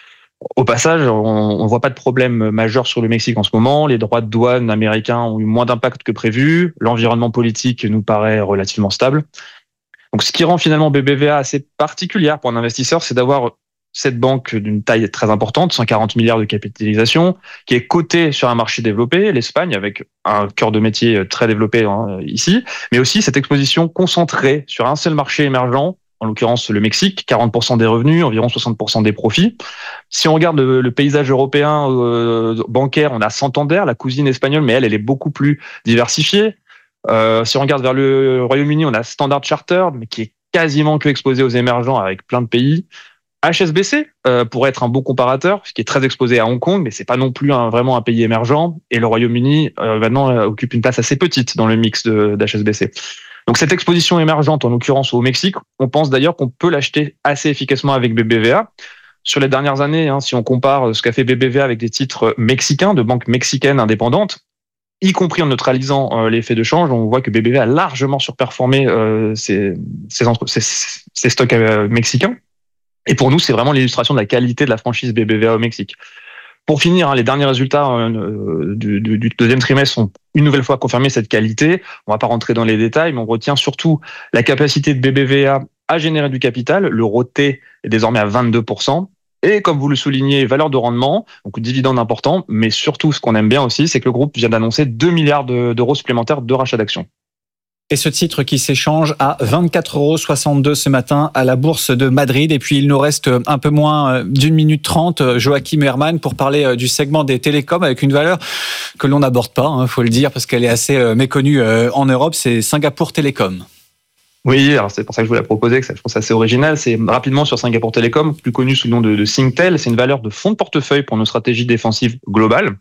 Au passage, on ne voit pas de problème majeur sur le Mexique en ce moment. Les droits de douane américains ont eu moins d'impact que prévu. L'environnement politique nous paraît relativement stable. Donc, ce qui rend finalement B B V A assez particulière pour un investisseur, c'est d'avoir cette banque d'une taille très importante, cent quarante milliards de capitalisation, qui est cotée sur un marché développé, l'Espagne, avec un cœur de métier très développé hein, ici, mais aussi cette exposition concentrée sur un seul marché émergent, en l'occurrence le Mexique, quarante pour cent des revenus, environ soixante pour cent des profits. Si on regarde le, le paysage européen euh, bancaire, on a Santander, la cousine espagnole, mais elle, elle est beaucoup plus diversifiée. Euh, si on regarde vers le Royaume-Uni, on a Standard Chartered, mais qui est quasiment que exposé aux émergents avec plein de pays. H S B C euh, pourrait être un bon comparateur, qui est très exposé à Hong Kong, mais c'est pas non plus un, vraiment un pays émergent. Et le Royaume-Uni euh, maintenant euh, occupe une place assez petite dans le mix de, d'H S B C. Donc cette exposition émergente, en l'occurrence au Mexique, on pense d'ailleurs qu'on peut l'acheter assez efficacement avec B B V A. Sur les dernières années, hein, si on compare ce qu'a fait B B V A avec des titres mexicains, de banques mexicaines indépendantes, y compris en neutralisant euh, l'effet de change, on voit que B B V A a largement surperformé euh, ses, ses, entre- ses, ses stocks euh, mexicains. Et pour nous, c'est vraiment l'illustration de la qualité de la franchise B B V A au Mexique. Pour finir, hein, les derniers résultats euh, du, du, du deuxième trimestre ont une nouvelle fois confirmé cette qualité. On ne va pas rentrer dans les détails, mais on retient surtout la capacité de B B V A à générer du capital. Le R O T est désormais à vingt-deux pour cent. Et comme vous le soulignez, valeur de rendement, donc dividende important, mais surtout ce qu'on aime bien aussi, c'est que le groupe vient d'annoncer deux milliards d'euros supplémentaires de rachat d'actions. Et ce titre qui s'échange à vingt-quatre euros soixante-deux ce matin à la bourse de Madrid. Et puis il nous reste un peu moins d'une minute trente, Joachim Herrmann, pour parler du segment des télécoms avec une valeur que l'on n'aborde pas, il faut le dire, parce qu'elle est assez méconnue en Europe, c'est Singapour Telecom. Oui, alors c'est pour ça que je voulais la proposer, que ça, je pense assez original. C'est rapidement sur Singapour Telecom, plus connu sous le nom de, de Singtel. C'est une valeur de fonds de portefeuille pour nos stratégies défensives globales.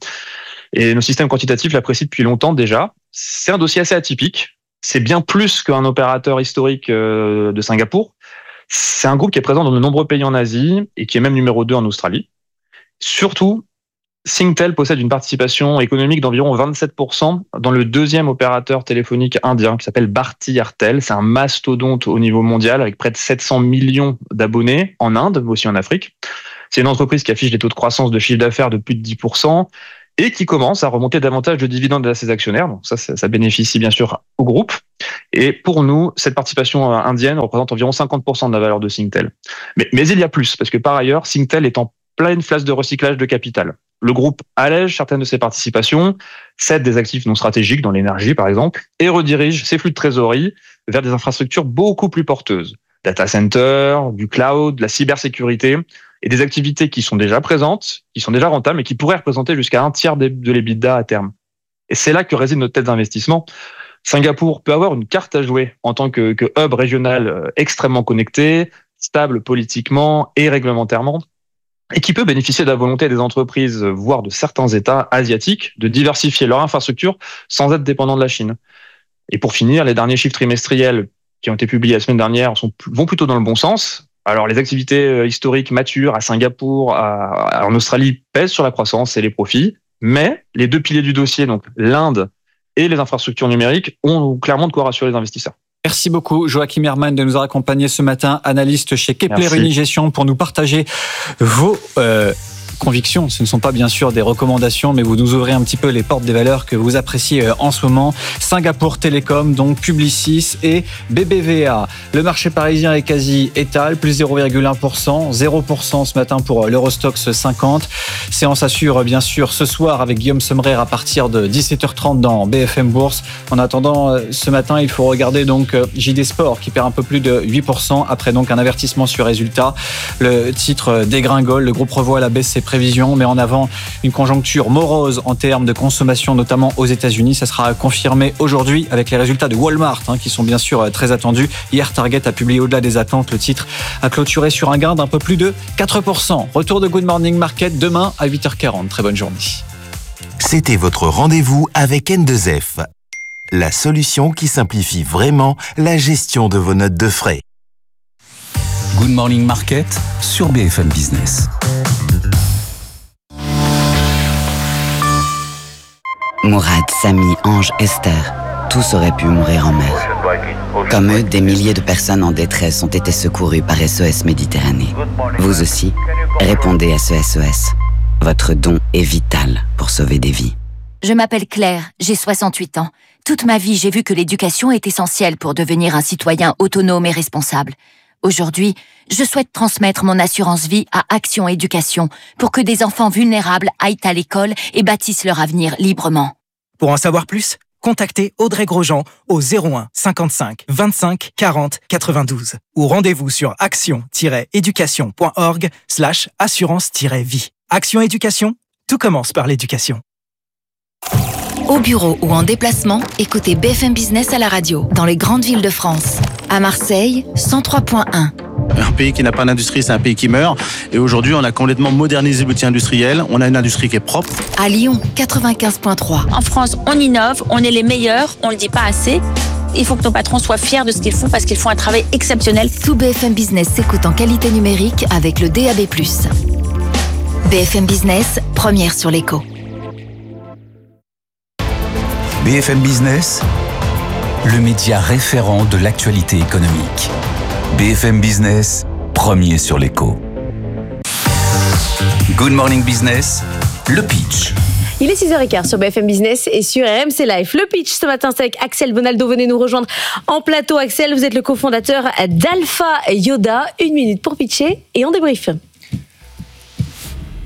Et nos systèmes quantitatifs l'apprécient depuis longtemps déjà. C'est un dossier assez atypique. C'est bien plus qu'un opérateur historique de Singapour. C'est un groupe qui est présent dans de nombreux pays en Asie et qui est même numéro deux en Australie. Surtout, Singtel possède une participation économique d'environ vingt-sept pour cent dans le deuxième opérateur téléphonique indien qui s'appelle Bharti Airtel. C'est un mastodonte au niveau mondial avec près de sept cents millions d'abonnés en Inde, mais aussi en Afrique. C'est une entreprise qui affiche des taux de croissance de chiffre d'affaires de plus de dix pour cent et qui commence à remonter davantage de dividendes à ses actionnaires. Donc ça, ça, ça bénéficie bien sûr au groupe. Et pour nous, cette participation indienne représente environ cinquante pour cent de la valeur de Singtel. Mais, mais il y a plus, parce que par ailleurs, Singtel est en pleine phase de recyclage de capital. Le groupe allège certaines de ses participations, cède des actifs non stratégiques dans l'énergie par exemple, et redirige ses flux de trésorerie vers des infrastructures beaucoup plus porteuses. Data center, du cloud, de la cybersécurité, et des activités qui sont déjà présentes, qui sont déjà rentables, et qui pourraient représenter jusqu'à un tiers de l'EBITDA à terme. Et c'est là que réside notre tête d'investissement. Singapour peut avoir une carte à jouer en tant que, que hub régional extrêmement connecté, stable politiquement et réglementairement, et qui peut bénéficier de la volonté des entreprises, voire de certains États asiatiques, de diversifier leur infrastructure sans être dépendants de la Chine. Et pour finir, les derniers chiffres trimestriels qui ont été publiés la semaine dernière sont, vont plutôt dans le bon sens. Alors, les activités historiques matures à Singapour, à, en Australie, pèsent sur la croissance et les profits, mais les deux piliers du dossier, donc l'Inde et les infrastructures numériques, ont clairement de quoi rassurer les investisseurs. Merci beaucoup, Joachim Herrmann, de nous avoir accompagnés ce matin, analyste chez Kepler Unigestion, pour nous partager vos euh, convictions. Ce ne sont pas bien sûr des recommandations, mais vous nous ouvrez un petit peu les portes des valeurs que vous appréciez en ce moment. Singapour Telecom, donc Publicis et B B V A. Le marché parisien est quasi étal, plus zéro virgule un pour cent, zéro pour cent ce matin pour l'Eurostoxx cinquante. Séance assure bien sûr ce soir avec Guillaume Sommerer à partir de dix-sept heures trente dans B F M Bourse. En attendant, ce matin, il faut regarder donc J D Sport qui perd un peu plus de huit pour cent après donc un avertissement sur résultat. Le titre dégringole, le groupe revoit à la baisse ses prévisions, mais en avant une conjoncture morose en termes de consommation, notamment aux États-Unis. Ça sera confirmé aujourd'hui avec les résultats de Walmart, hein, qui sont bien sûr très attendus. Hier, Target a publié au-delà des attentes. Le titre a clôturé sur un gain d'un peu plus de quatre pour cent. Retour de Good Morning Market demain à huit heures quarante. Très bonne journée. C'était votre rendez-vous avec N deux F, la solution qui simplifie vraiment la gestion de vos notes de frais. Good Morning Market sur B F M Business. Mourad, Samy, Ange, Esther, tous auraient pu mourir en mer. Comme eux, des milliers de personnes en détresse ont été secourues par S O S Méditerranée. Vous aussi, répondez à ce S O S. Votre don est vital pour sauver des vies. Je m'appelle Claire, j'ai soixante-huit ans. Toute ma vie, j'ai vu que l'éducation est essentielle pour devenir un citoyen autonome et responsable. Aujourd'hui, je souhaite transmettre mon assurance vie à Action Éducation pour que des enfants vulnérables aillent à l'école et bâtissent leur avenir librement. Pour en savoir plus, contactez Audrey Grosjean au zéro un cinquante-cinq vingt-cinq quarante quatre-vingt-douze ou rendez-vous sur action-éducation.org slash assurance-vie. Action Éducation, tout commence par l'éducation. Au bureau ou en déplacement, écoutez B F M Business à la radio, dans les grandes villes de France. À Marseille, cent trois point un. Un pays qui n'a pas d'industrie, c'est un pays qui meurt. Et aujourd'hui, on a complètement modernisé l'outil industriel. On a une industrie qui est propre. À Lyon, quatre-vingt-quinze point trois. En France, on innove, on est les meilleurs, on ne le dit pas assez. Il faut que nos patrons soient fiers de ce qu'ils font parce qu'ils font un travail exceptionnel. Tout B F M Business s'écoute en qualité numérique avec le D A B plus. B F M Business, première sur l'écho. B F M Business, le média référent de l'actualité économique. B F M Business, premier sur l'écho. Good Morning Business, le pitch. Il est six heures quinze sur B F M Business et sur R M C Live. Le pitch ce matin, c'est avec Axel Bonaldo. Venez nous rejoindre en plateau. Axel, vous êtes le cofondateur d'Alpha Yoda. Une minute pour pitcher et on débrief.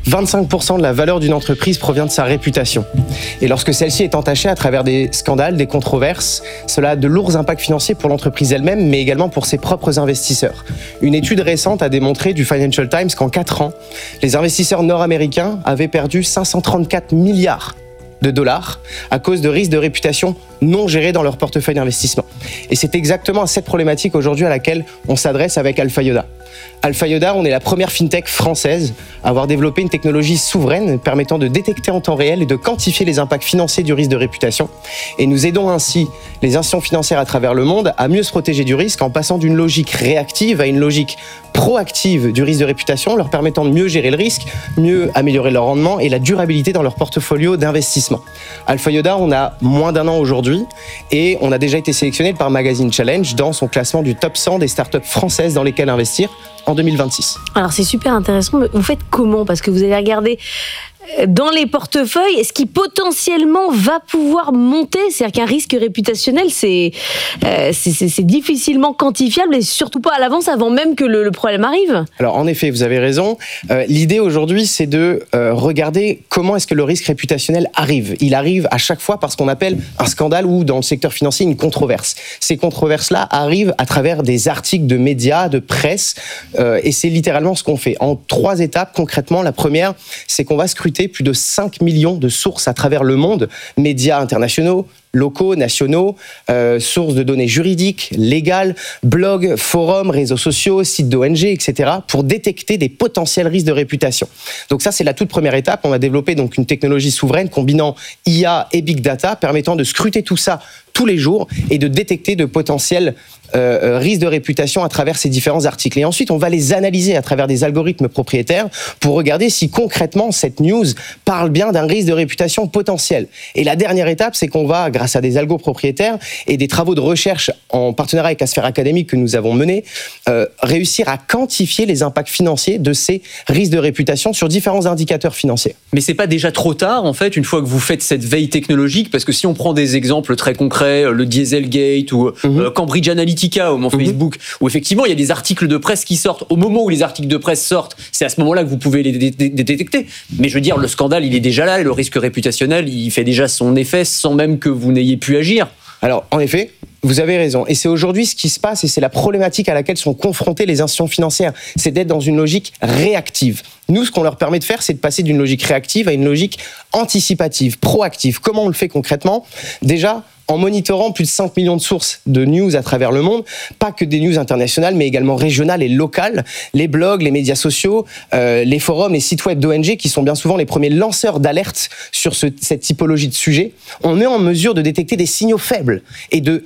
vingt-cinq pour cent de la valeur d'une entreprise provient de sa réputation. Et lorsque celle-ci est entachée à travers des scandales, des controverses, cela a de lourds impacts financiers pour l'entreprise elle-même, mais également pour ses propres investisseurs. Une étude récente a démontré du Financial Times qu'en quatre ans, les investisseurs nord-américains avaient perdu cinq cent trente-quatre milliards de dollars à cause de risques de réputation non gérés dans leur portefeuille d'investissement. Et c'est exactement à cette problématique aujourd'hui à laquelle on s'adresse avec Alpha Yoda. Alpha Yoda, on est la première fintech française à avoir développé une technologie souveraine permettant de détecter en temps réel et de quantifier les impacts financiers du risque de réputation. Et nous aidons ainsi les institutions financières à travers le monde à mieux se protéger du risque en passant d'une logique réactive à une logique proactive du risque de réputation, leur permettant de mieux gérer le risque, mieux améliorer leur rendement et la durabilité dans leur portfolio d'investissement. Alpha Yoda, on a moins d'un an aujourd'hui et on a déjà été sélectionné par Magazine Challenge dans son classement du top cent des startups françaises dans lesquelles investir en deux mille vingt-six. Alors c'est super intéressant, mais vous faites comment ? Parce que vous allez regarder dans les portefeuilles, ce qui potentiellement va pouvoir monter, c'est-à-dire qu'un risque réputationnel, c'est, euh, c'est, c'est, c'est difficilement quantifiable et surtout pas à l'avance avant même que le, le problème arrive. Alors en effet, vous avez raison. Euh, l'idée aujourd'hui, c'est de euh, regarder comment est-ce que le risque réputationnel arrive. Il arrive à chaque fois par ce qu'on appelle un scandale ou dans le secteur financier une controverse. Ces controverses-là arrivent à travers des articles de médias, de presse, euh, et c'est littéralement ce qu'on fait. En trois étapes, concrètement, la première, c'est qu'on va scruter plus de cinq millions de sources à travers le monde, médias internationaux, locaux, nationaux, euh, sources de données juridiques, légales, blogs, forums, réseaux sociaux, sites d'O N G, et cetera, pour détecter des potentiels risques de réputation. Donc ça, c'est la toute première étape. On a développé donc une technologie souveraine combinant I A et Big Data, permettant de scruter tout ça tous les jours et de détecter de potentiels euh, risques de réputation à travers ces différents articles. Et ensuite, on va les analyser à travers des algorithmes propriétaires pour regarder si concrètement cette news parle bien d'un risque de réputation potentiel. Et la dernière étape, c'est qu'on va, grâce à des algos propriétaires et des travaux de recherche en partenariat avec la sphère académique que nous avons menés, euh, réussir à quantifier les impacts financiers de ces risques de réputation sur différents indicateurs financiers. Mais c'est pas déjà trop tard, en fait, une fois que vous faites cette veille technologique, parce que si on prend des exemples très concrets, le Dieselgate ou mm-hmm. euh, Cambridge Analytica ou mon mm-hmm. Facebook, où effectivement il y a des articles de presse qui sortent. Au moment où les articles de presse sortent, c'est à ce moment-là que vous pouvez les dé- dé- détecter. Mais je veux dire, le scandale, il est déjà là, et le risque réputationnel, il fait déjà son effet sans même que vous n'ayez pu agir. Alors, en effet, vous avez raison. Et c'est aujourd'hui ce qui se passe et c'est la problématique à laquelle sont confrontées les institutions financières. C'est d'être dans une logique réactive. Nous, ce qu'on leur permet de faire, c'est de passer d'une logique réactive à une logique anticipative, proactive. Comment on le fait concrètement ? Déjà, en monitorant plus de cinq millions de sources de news à travers le monde, pas que des news internationales, mais également régionales et locales, les blogs, les médias sociaux, euh, les forums, les sites web d'O N G, qui sont bien souvent les premiers lanceurs d'alerte sur ce, cette typologie de sujets, on est en mesure de détecter des signaux faibles et de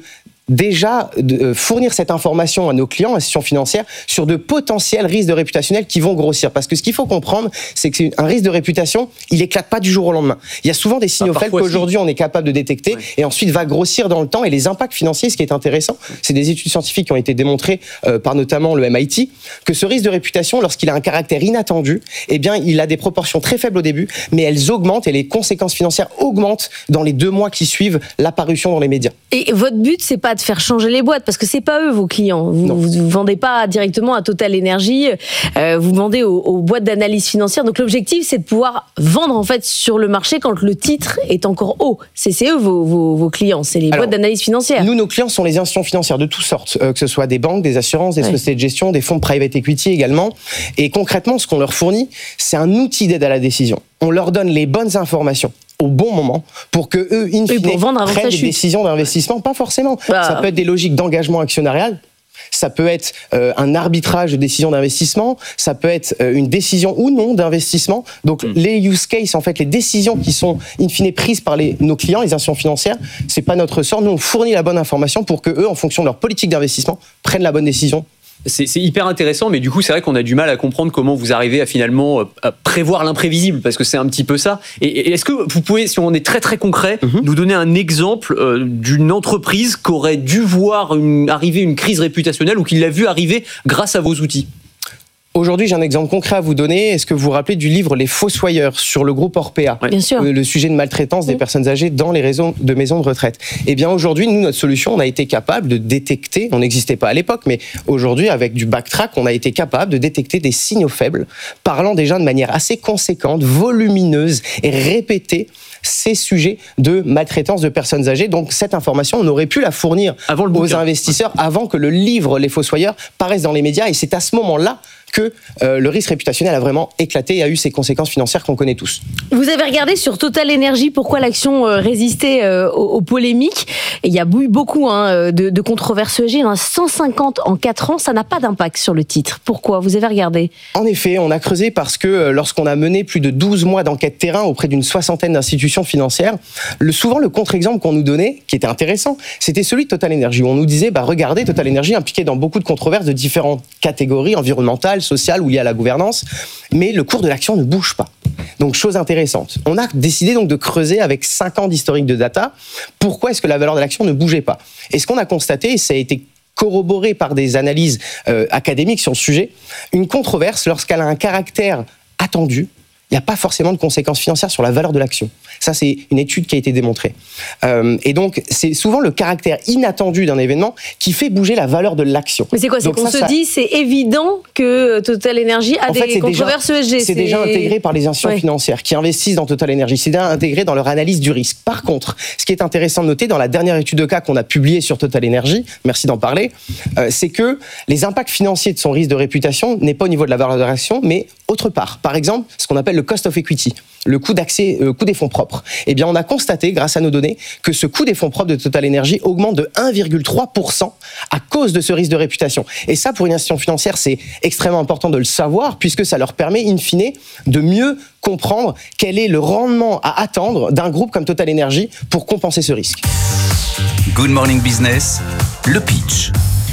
déjà de fournir cette information à nos clients, institutions financières, sur de potentiels risques de réputationnel qui vont grossir. Parce que ce qu'il faut comprendre, c'est qu'un risque de réputation, il éclate pas du jour au lendemain. Il y a souvent des signaux ah, faibles qu'aujourd'hui on est capable de détecter ouais. et ensuite va grossir dans le temps. Et les impacts financiers, ce qui est intéressant, c'est des études scientifiques qui ont été démontrées euh, par notamment le M I T, que ce risque de réputation, lorsqu'il a un caractère inattendu, eh bien, il a des proportions très faibles au début, mais elles augmentent et les conséquences financières augmentent dans les deux mois qui suivent l'apparition dans les médias. Et votre but, c'est pas de faire changer les boîtes, parce que c'est pas eux vos clients. Vous ne vendez pas directement à Total Energy, euh, vous vendez aux, aux boîtes d'analyse financière. Donc l'objectif, c'est de pouvoir vendre en fait sur le marché quand le titre est encore haut. C'est, c'est eux vos, vos, vos clients, c'est les Alors, boîtes d'analyse financière. Nous, nos clients sont les institutions financières de toutes sortes, euh, que ce soit des banques, des assurances, des ouais. sociétés de gestion, des fonds de private equity également. Et concrètement, ce qu'on leur fournit, c'est un outil d'aide à la décision. On leur donne les bonnes informations au bon moment pour que eux, in fine, prennent des décisions d'investissement. Pas forcément. Bah. Ça peut être des logiques d'engagement actionnarial. Ça peut être euh, un arbitrage de décision d'investissement, ça peut être euh, une décision ou non d'investissement. Donc mmh. les use cases, en fait, les décisions qui sont in fine prises par les, nos clients, les institutions financières, c'est pas notre sort. Nous, on fournit la bonne information pour que eux, en fonction de leur politique d'investissement, prennent la bonne décision. C'est, c'est hyper intéressant, mais du coup, c'est vrai qu'on a du mal à comprendre comment vous arrivez à finalement à prévoir l'imprévisible, parce que c'est un petit peu ça. Et, et est-ce que vous pouvez, si on est très très concret, mm-hmm. nous donner un exemple euh, d'une entreprise qui aurait dû voir une, arriver une crise réputationnelle ou qui l'a vu arriver grâce à vos outils ? Aujourd'hui, j'ai un exemple concret à vous donner. Est-ce que vous vous rappelez du livre Les Fossoyeurs sur le groupe Orpea ? Bien sûr. Le sujet de maltraitance des mmh. personnes âgées dans les réseaux de maisons de retraite. Eh bien, aujourd'hui, nous, notre solution, on a été capable de détecter, on n'existait pas à l'époque, mais aujourd'hui, avec du backtrack, on a été capable de détecter des signaux faibles, parlant déjà de manière assez conséquente, volumineuse et répétée, ces sujets de maltraitance de personnes âgées. Donc, cette information, on aurait pu la fournir avant le aux investisseurs avant que le livre Les Fossoyeurs paraisse dans les médias. Et c'est à ce moment-là que euh, le risque réputationnel a vraiment éclaté et a eu ses conséquences financières qu'on connaît tous. Vous avez regardé sur Total Energy pourquoi l'action euh, résistait euh, aux, aux polémiques. Et il y a eu beaucoup hein, de, de controverses E S G, il y en a cent cinquante en quatre ans, ça n'a pas d'impact sur le titre. Pourquoi ? Vous avez regardé ? En effet, on a creusé parce que euh, lorsqu'on a mené plus de douze mois d'enquête terrain auprès d'une soixantaine d'institutions financières, le, souvent le contre-exemple qu'on nous donnait, qui était intéressant, c'était celui de Total Energy, où on nous disait, bah, regardez, Total Energy impliqué dans beaucoup de controverses de différentes catégories environnementales, sociale ou liée à la gouvernance, mais le cours de l'action ne bouge pas. Donc, chose intéressante. On a décidé donc de creuser avec cinq ans d'historique de data, pourquoi est-ce que la valeur de l'action ne bougeait pas ? Et ce qu'on a constaté, et ça a été corroboré par des analyses euh, académiques sur le sujet, une controverse, lorsqu'elle a un caractère attendu, il n'y a pas forcément de conséquences financières sur la valeur de l'action. Ça, c'est une étude qui a été démontrée. Euh, et donc, c'est souvent le caractère inattendu d'un événement qui fait bouger la valeur de l'action. Mais c'est quoi ? C'est donc qu'on ça, se ça... dit, c'est évident que Total Energy a en des fait, controverses déjà, E S G. C'est, c'est déjà intégré par les institutions ouais. financières qui investissent dans Total Energy. C'est déjà intégré dans leur analyse du risque. Par contre, ce qui est intéressant de noter, dans la dernière étude de cas qu'on a publiée sur Total Energy, merci d'en parler, euh, c'est que les impacts financiers de son risque de réputation n'est pas au niveau de la valeur de l'action, mais autre part. Par exemple, ce qu'on appelle le cost of equity, le coût d'accès, euh, coût des fonds propres. Eh bien, on a constaté, grâce à nos données, que ce coût des fonds propres de Total Energy augmente de un virgule trois pour cent à cause de ce risque de réputation. Et ça, pour une institution financière, c'est extrêmement important de le savoir, puisque ça leur permet, in fine, de mieux comprendre quel est le rendement à attendre d'un groupe comme Total Energy pour compenser ce risque. Good Morning Business, le pitch.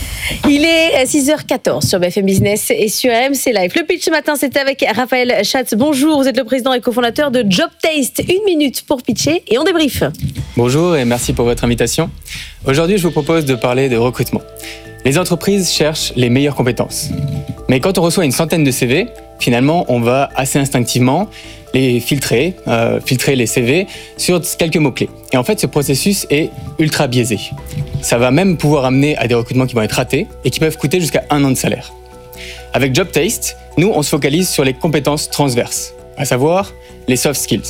Il est six heures quatorze sur B F M Business et sur R M C Live. Le pitch ce matin, c'était avec Raphaël Schatz. Bonjour, vous êtes le président et cofondateur de JobTaste. Une minute pour pitcher et on débrief. Bonjour et merci pour votre invitation. Aujourd'hui, je vous propose de parler de recrutement. Les entreprises cherchent les meilleures compétences. Mais quand on reçoit une centaine de C V, finalement, on va assez instinctivement les filtrer, euh, filtrer les C V sur quelques mots-clés. Et en fait, ce processus est ultra biaisé. Ça va même pouvoir amener à des recrutements qui vont être ratés et qui peuvent coûter jusqu'à un an de salaire. Avec JobTaste, nous, on se focalise sur les compétences transverses, à savoir les soft skills.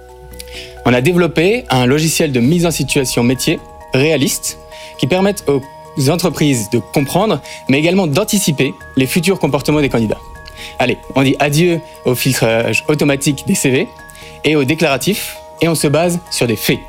On a développé un logiciel de mise en situation métier réaliste qui permettent aux entreprises de comprendre, mais également d'anticiper les futurs comportements des candidats. Allez, on dit adieu au filtrage automatique des C V et au déclaratif, et on se base sur des faits.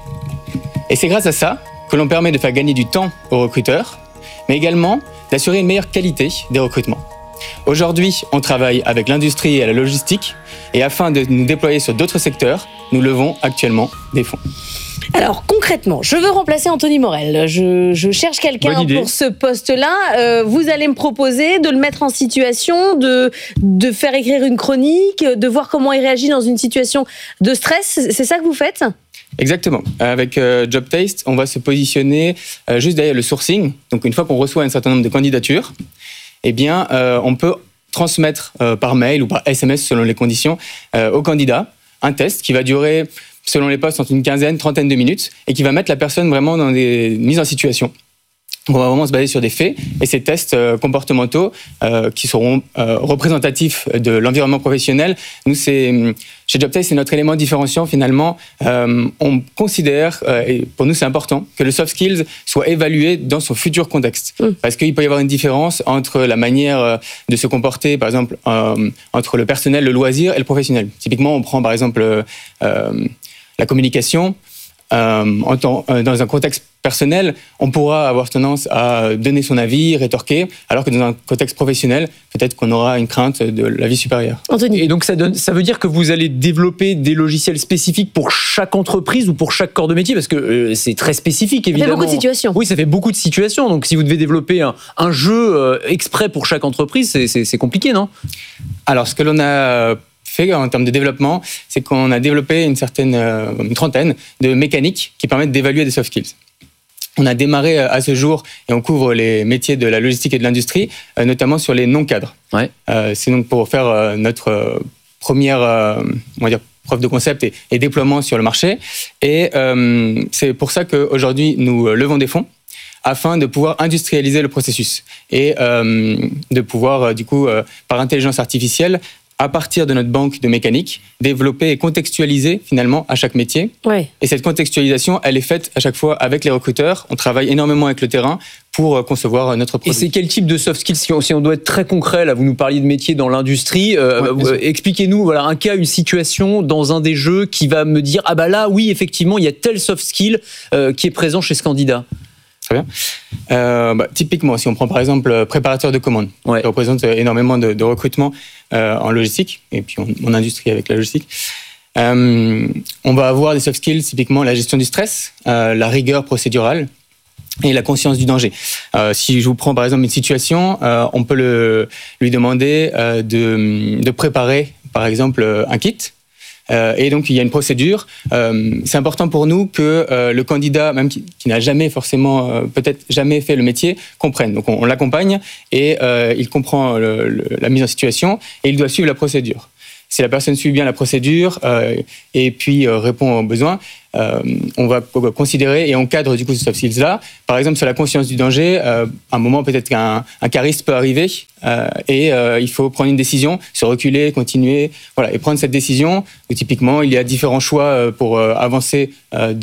Et c'est grâce à ça que l'on permet de faire gagner du temps aux recruteurs, mais également d'assurer une meilleure qualité des recrutements. Aujourd'hui, on travaille avec l'industrie et la logistique, et afin de nous déployer sur d'autres secteurs, nous levons actuellement des fonds. Alors concrètement, je veux remplacer Anthony Morel. Je, je cherche quelqu'un pour ce poste-là. Euh, vous allez me proposer de le mettre en situation, de, de faire écrire une chronique, de voir comment il réagit dans une situation de stress. C'est ça que vous faites ? Exactement. Avec euh, JobTaste, on va se positionner euh, juste derrière le sourcing. Donc une fois qu'on reçoit un certain nombre de candidatures, eh bien, euh, on peut transmettre euh, par mail ou par S M S selon les conditions euh, au candidat un test qui va durer, selon les postes, entre une quinzaine, trentaine de minutes et qui va mettre la personne vraiment dans des mises en situation. On va vraiment se baser sur des faits et ces tests euh, comportementaux euh, qui seront euh, représentatifs de l'environnement professionnel. Nous, c'est, chez JobTaste, c'est notre élément différenciant finalement. Euh, on considère, euh, et pour nous c'est important, que le soft skills soit évalué dans son futur contexte. Mmh. Parce qu'il peut y avoir une différence entre la manière de se comporter, par exemple, euh, entre le personnel, le loisir et le professionnel. Typiquement, on prend par exemple euh, la communication. Euh, en temps, euh, dans un contexte personnel, on pourra avoir tendance à donner son avis, rétorquer, alors que dans un contexte professionnel, peut-être qu'on aura une crainte de la vie supérieure. Anthony. Et donc ça, donne, ça veut dire que vous allez développer des logiciels spécifiques pour chaque entreprise ou pour chaque corps de métier, parce que euh, c'est très spécifique évidemment. Ça fait beaucoup de situations. Oui, ça fait beaucoup de situations. Donc si vous devez développer un, un jeu euh, exprès pour chaque entreprise, c'est, c'est, c'est compliqué, non ? Alors ce que l'on a fait en termes de développement, c'est qu'on a développé une certaine, euh, une trentaine de mécaniques qui permettent d'évaluer des soft skills. On a démarré à ce jour et on couvre les métiers de la logistique et de l'industrie, notamment sur les non-cadres. Ouais. Euh, c'est donc pour faire notre première, on va dire, preuve de concept et, et déploiement sur le marché. Et euh, c'est pour ça qu'aujourd'hui, nous levons des fonds afin de pouvoir industrialiser le processus et euh, de pouvoir, du coup, euh, par intelligence artificielle, à partir de notre banque de mécanique, développer et contextualiser finalement à chaque métier. Ouais. Et cette contextualisation, elle est faite à chaque fois avec les recruteurs. On travaille énormément avec le terrain pour concevoir notre produit. Et c'est quel type de soft skills, si on, si on doit être très concret, là, vous nous parliez de métiers dans l'industrie, euh, ouais, euh, expliquez-nous voilà, un cas, une situation dans un des jeux qui va me dire, ah bah là, oui, effectivement, il y a tel soft skill euh, qui est présent chez ce candidat. Très bien. Euh, bah, typiquement, si on prend par exemple préparateur de commandes, ouais. Ça représente énormément de, de recrutement euh, en logistique, et puis en, en industrie avec la logistique. Euh, on va avoir des soft skills, typiquement la gestion du stress, euh, la rigueur procédurale et la conscience du danger. Euh, si je vous prends par exemple une situation, euh, on peut le, lui demander euh, de, de préparer par exemple un kit. Euh, et donc, il y a une procédure. Euh, c'est important pour nous que euh, le candidat, même qui, qui n'a jamais forcément, euh, peut-être jamais fait le métier, comprenne. Donc, on, on l'accompagne et euh, il comprend le, le, la mise en situation et il doit suivre la procédure. Si la personne suit bien la procédure euh, et puis euh, répond aux besoins, euh, on va considérer et on cadre du coup ce soft skills-là. Par exemple, sur la conscience du danger, euh, à un moment peut-être qu'un un cariste peut arriver euh, et euh, il faut prendre une décision, se reculer, continuer, voilà, et prendre cette décision. Où, typiquement, il y a différents choix pour euh, avancer. Euh,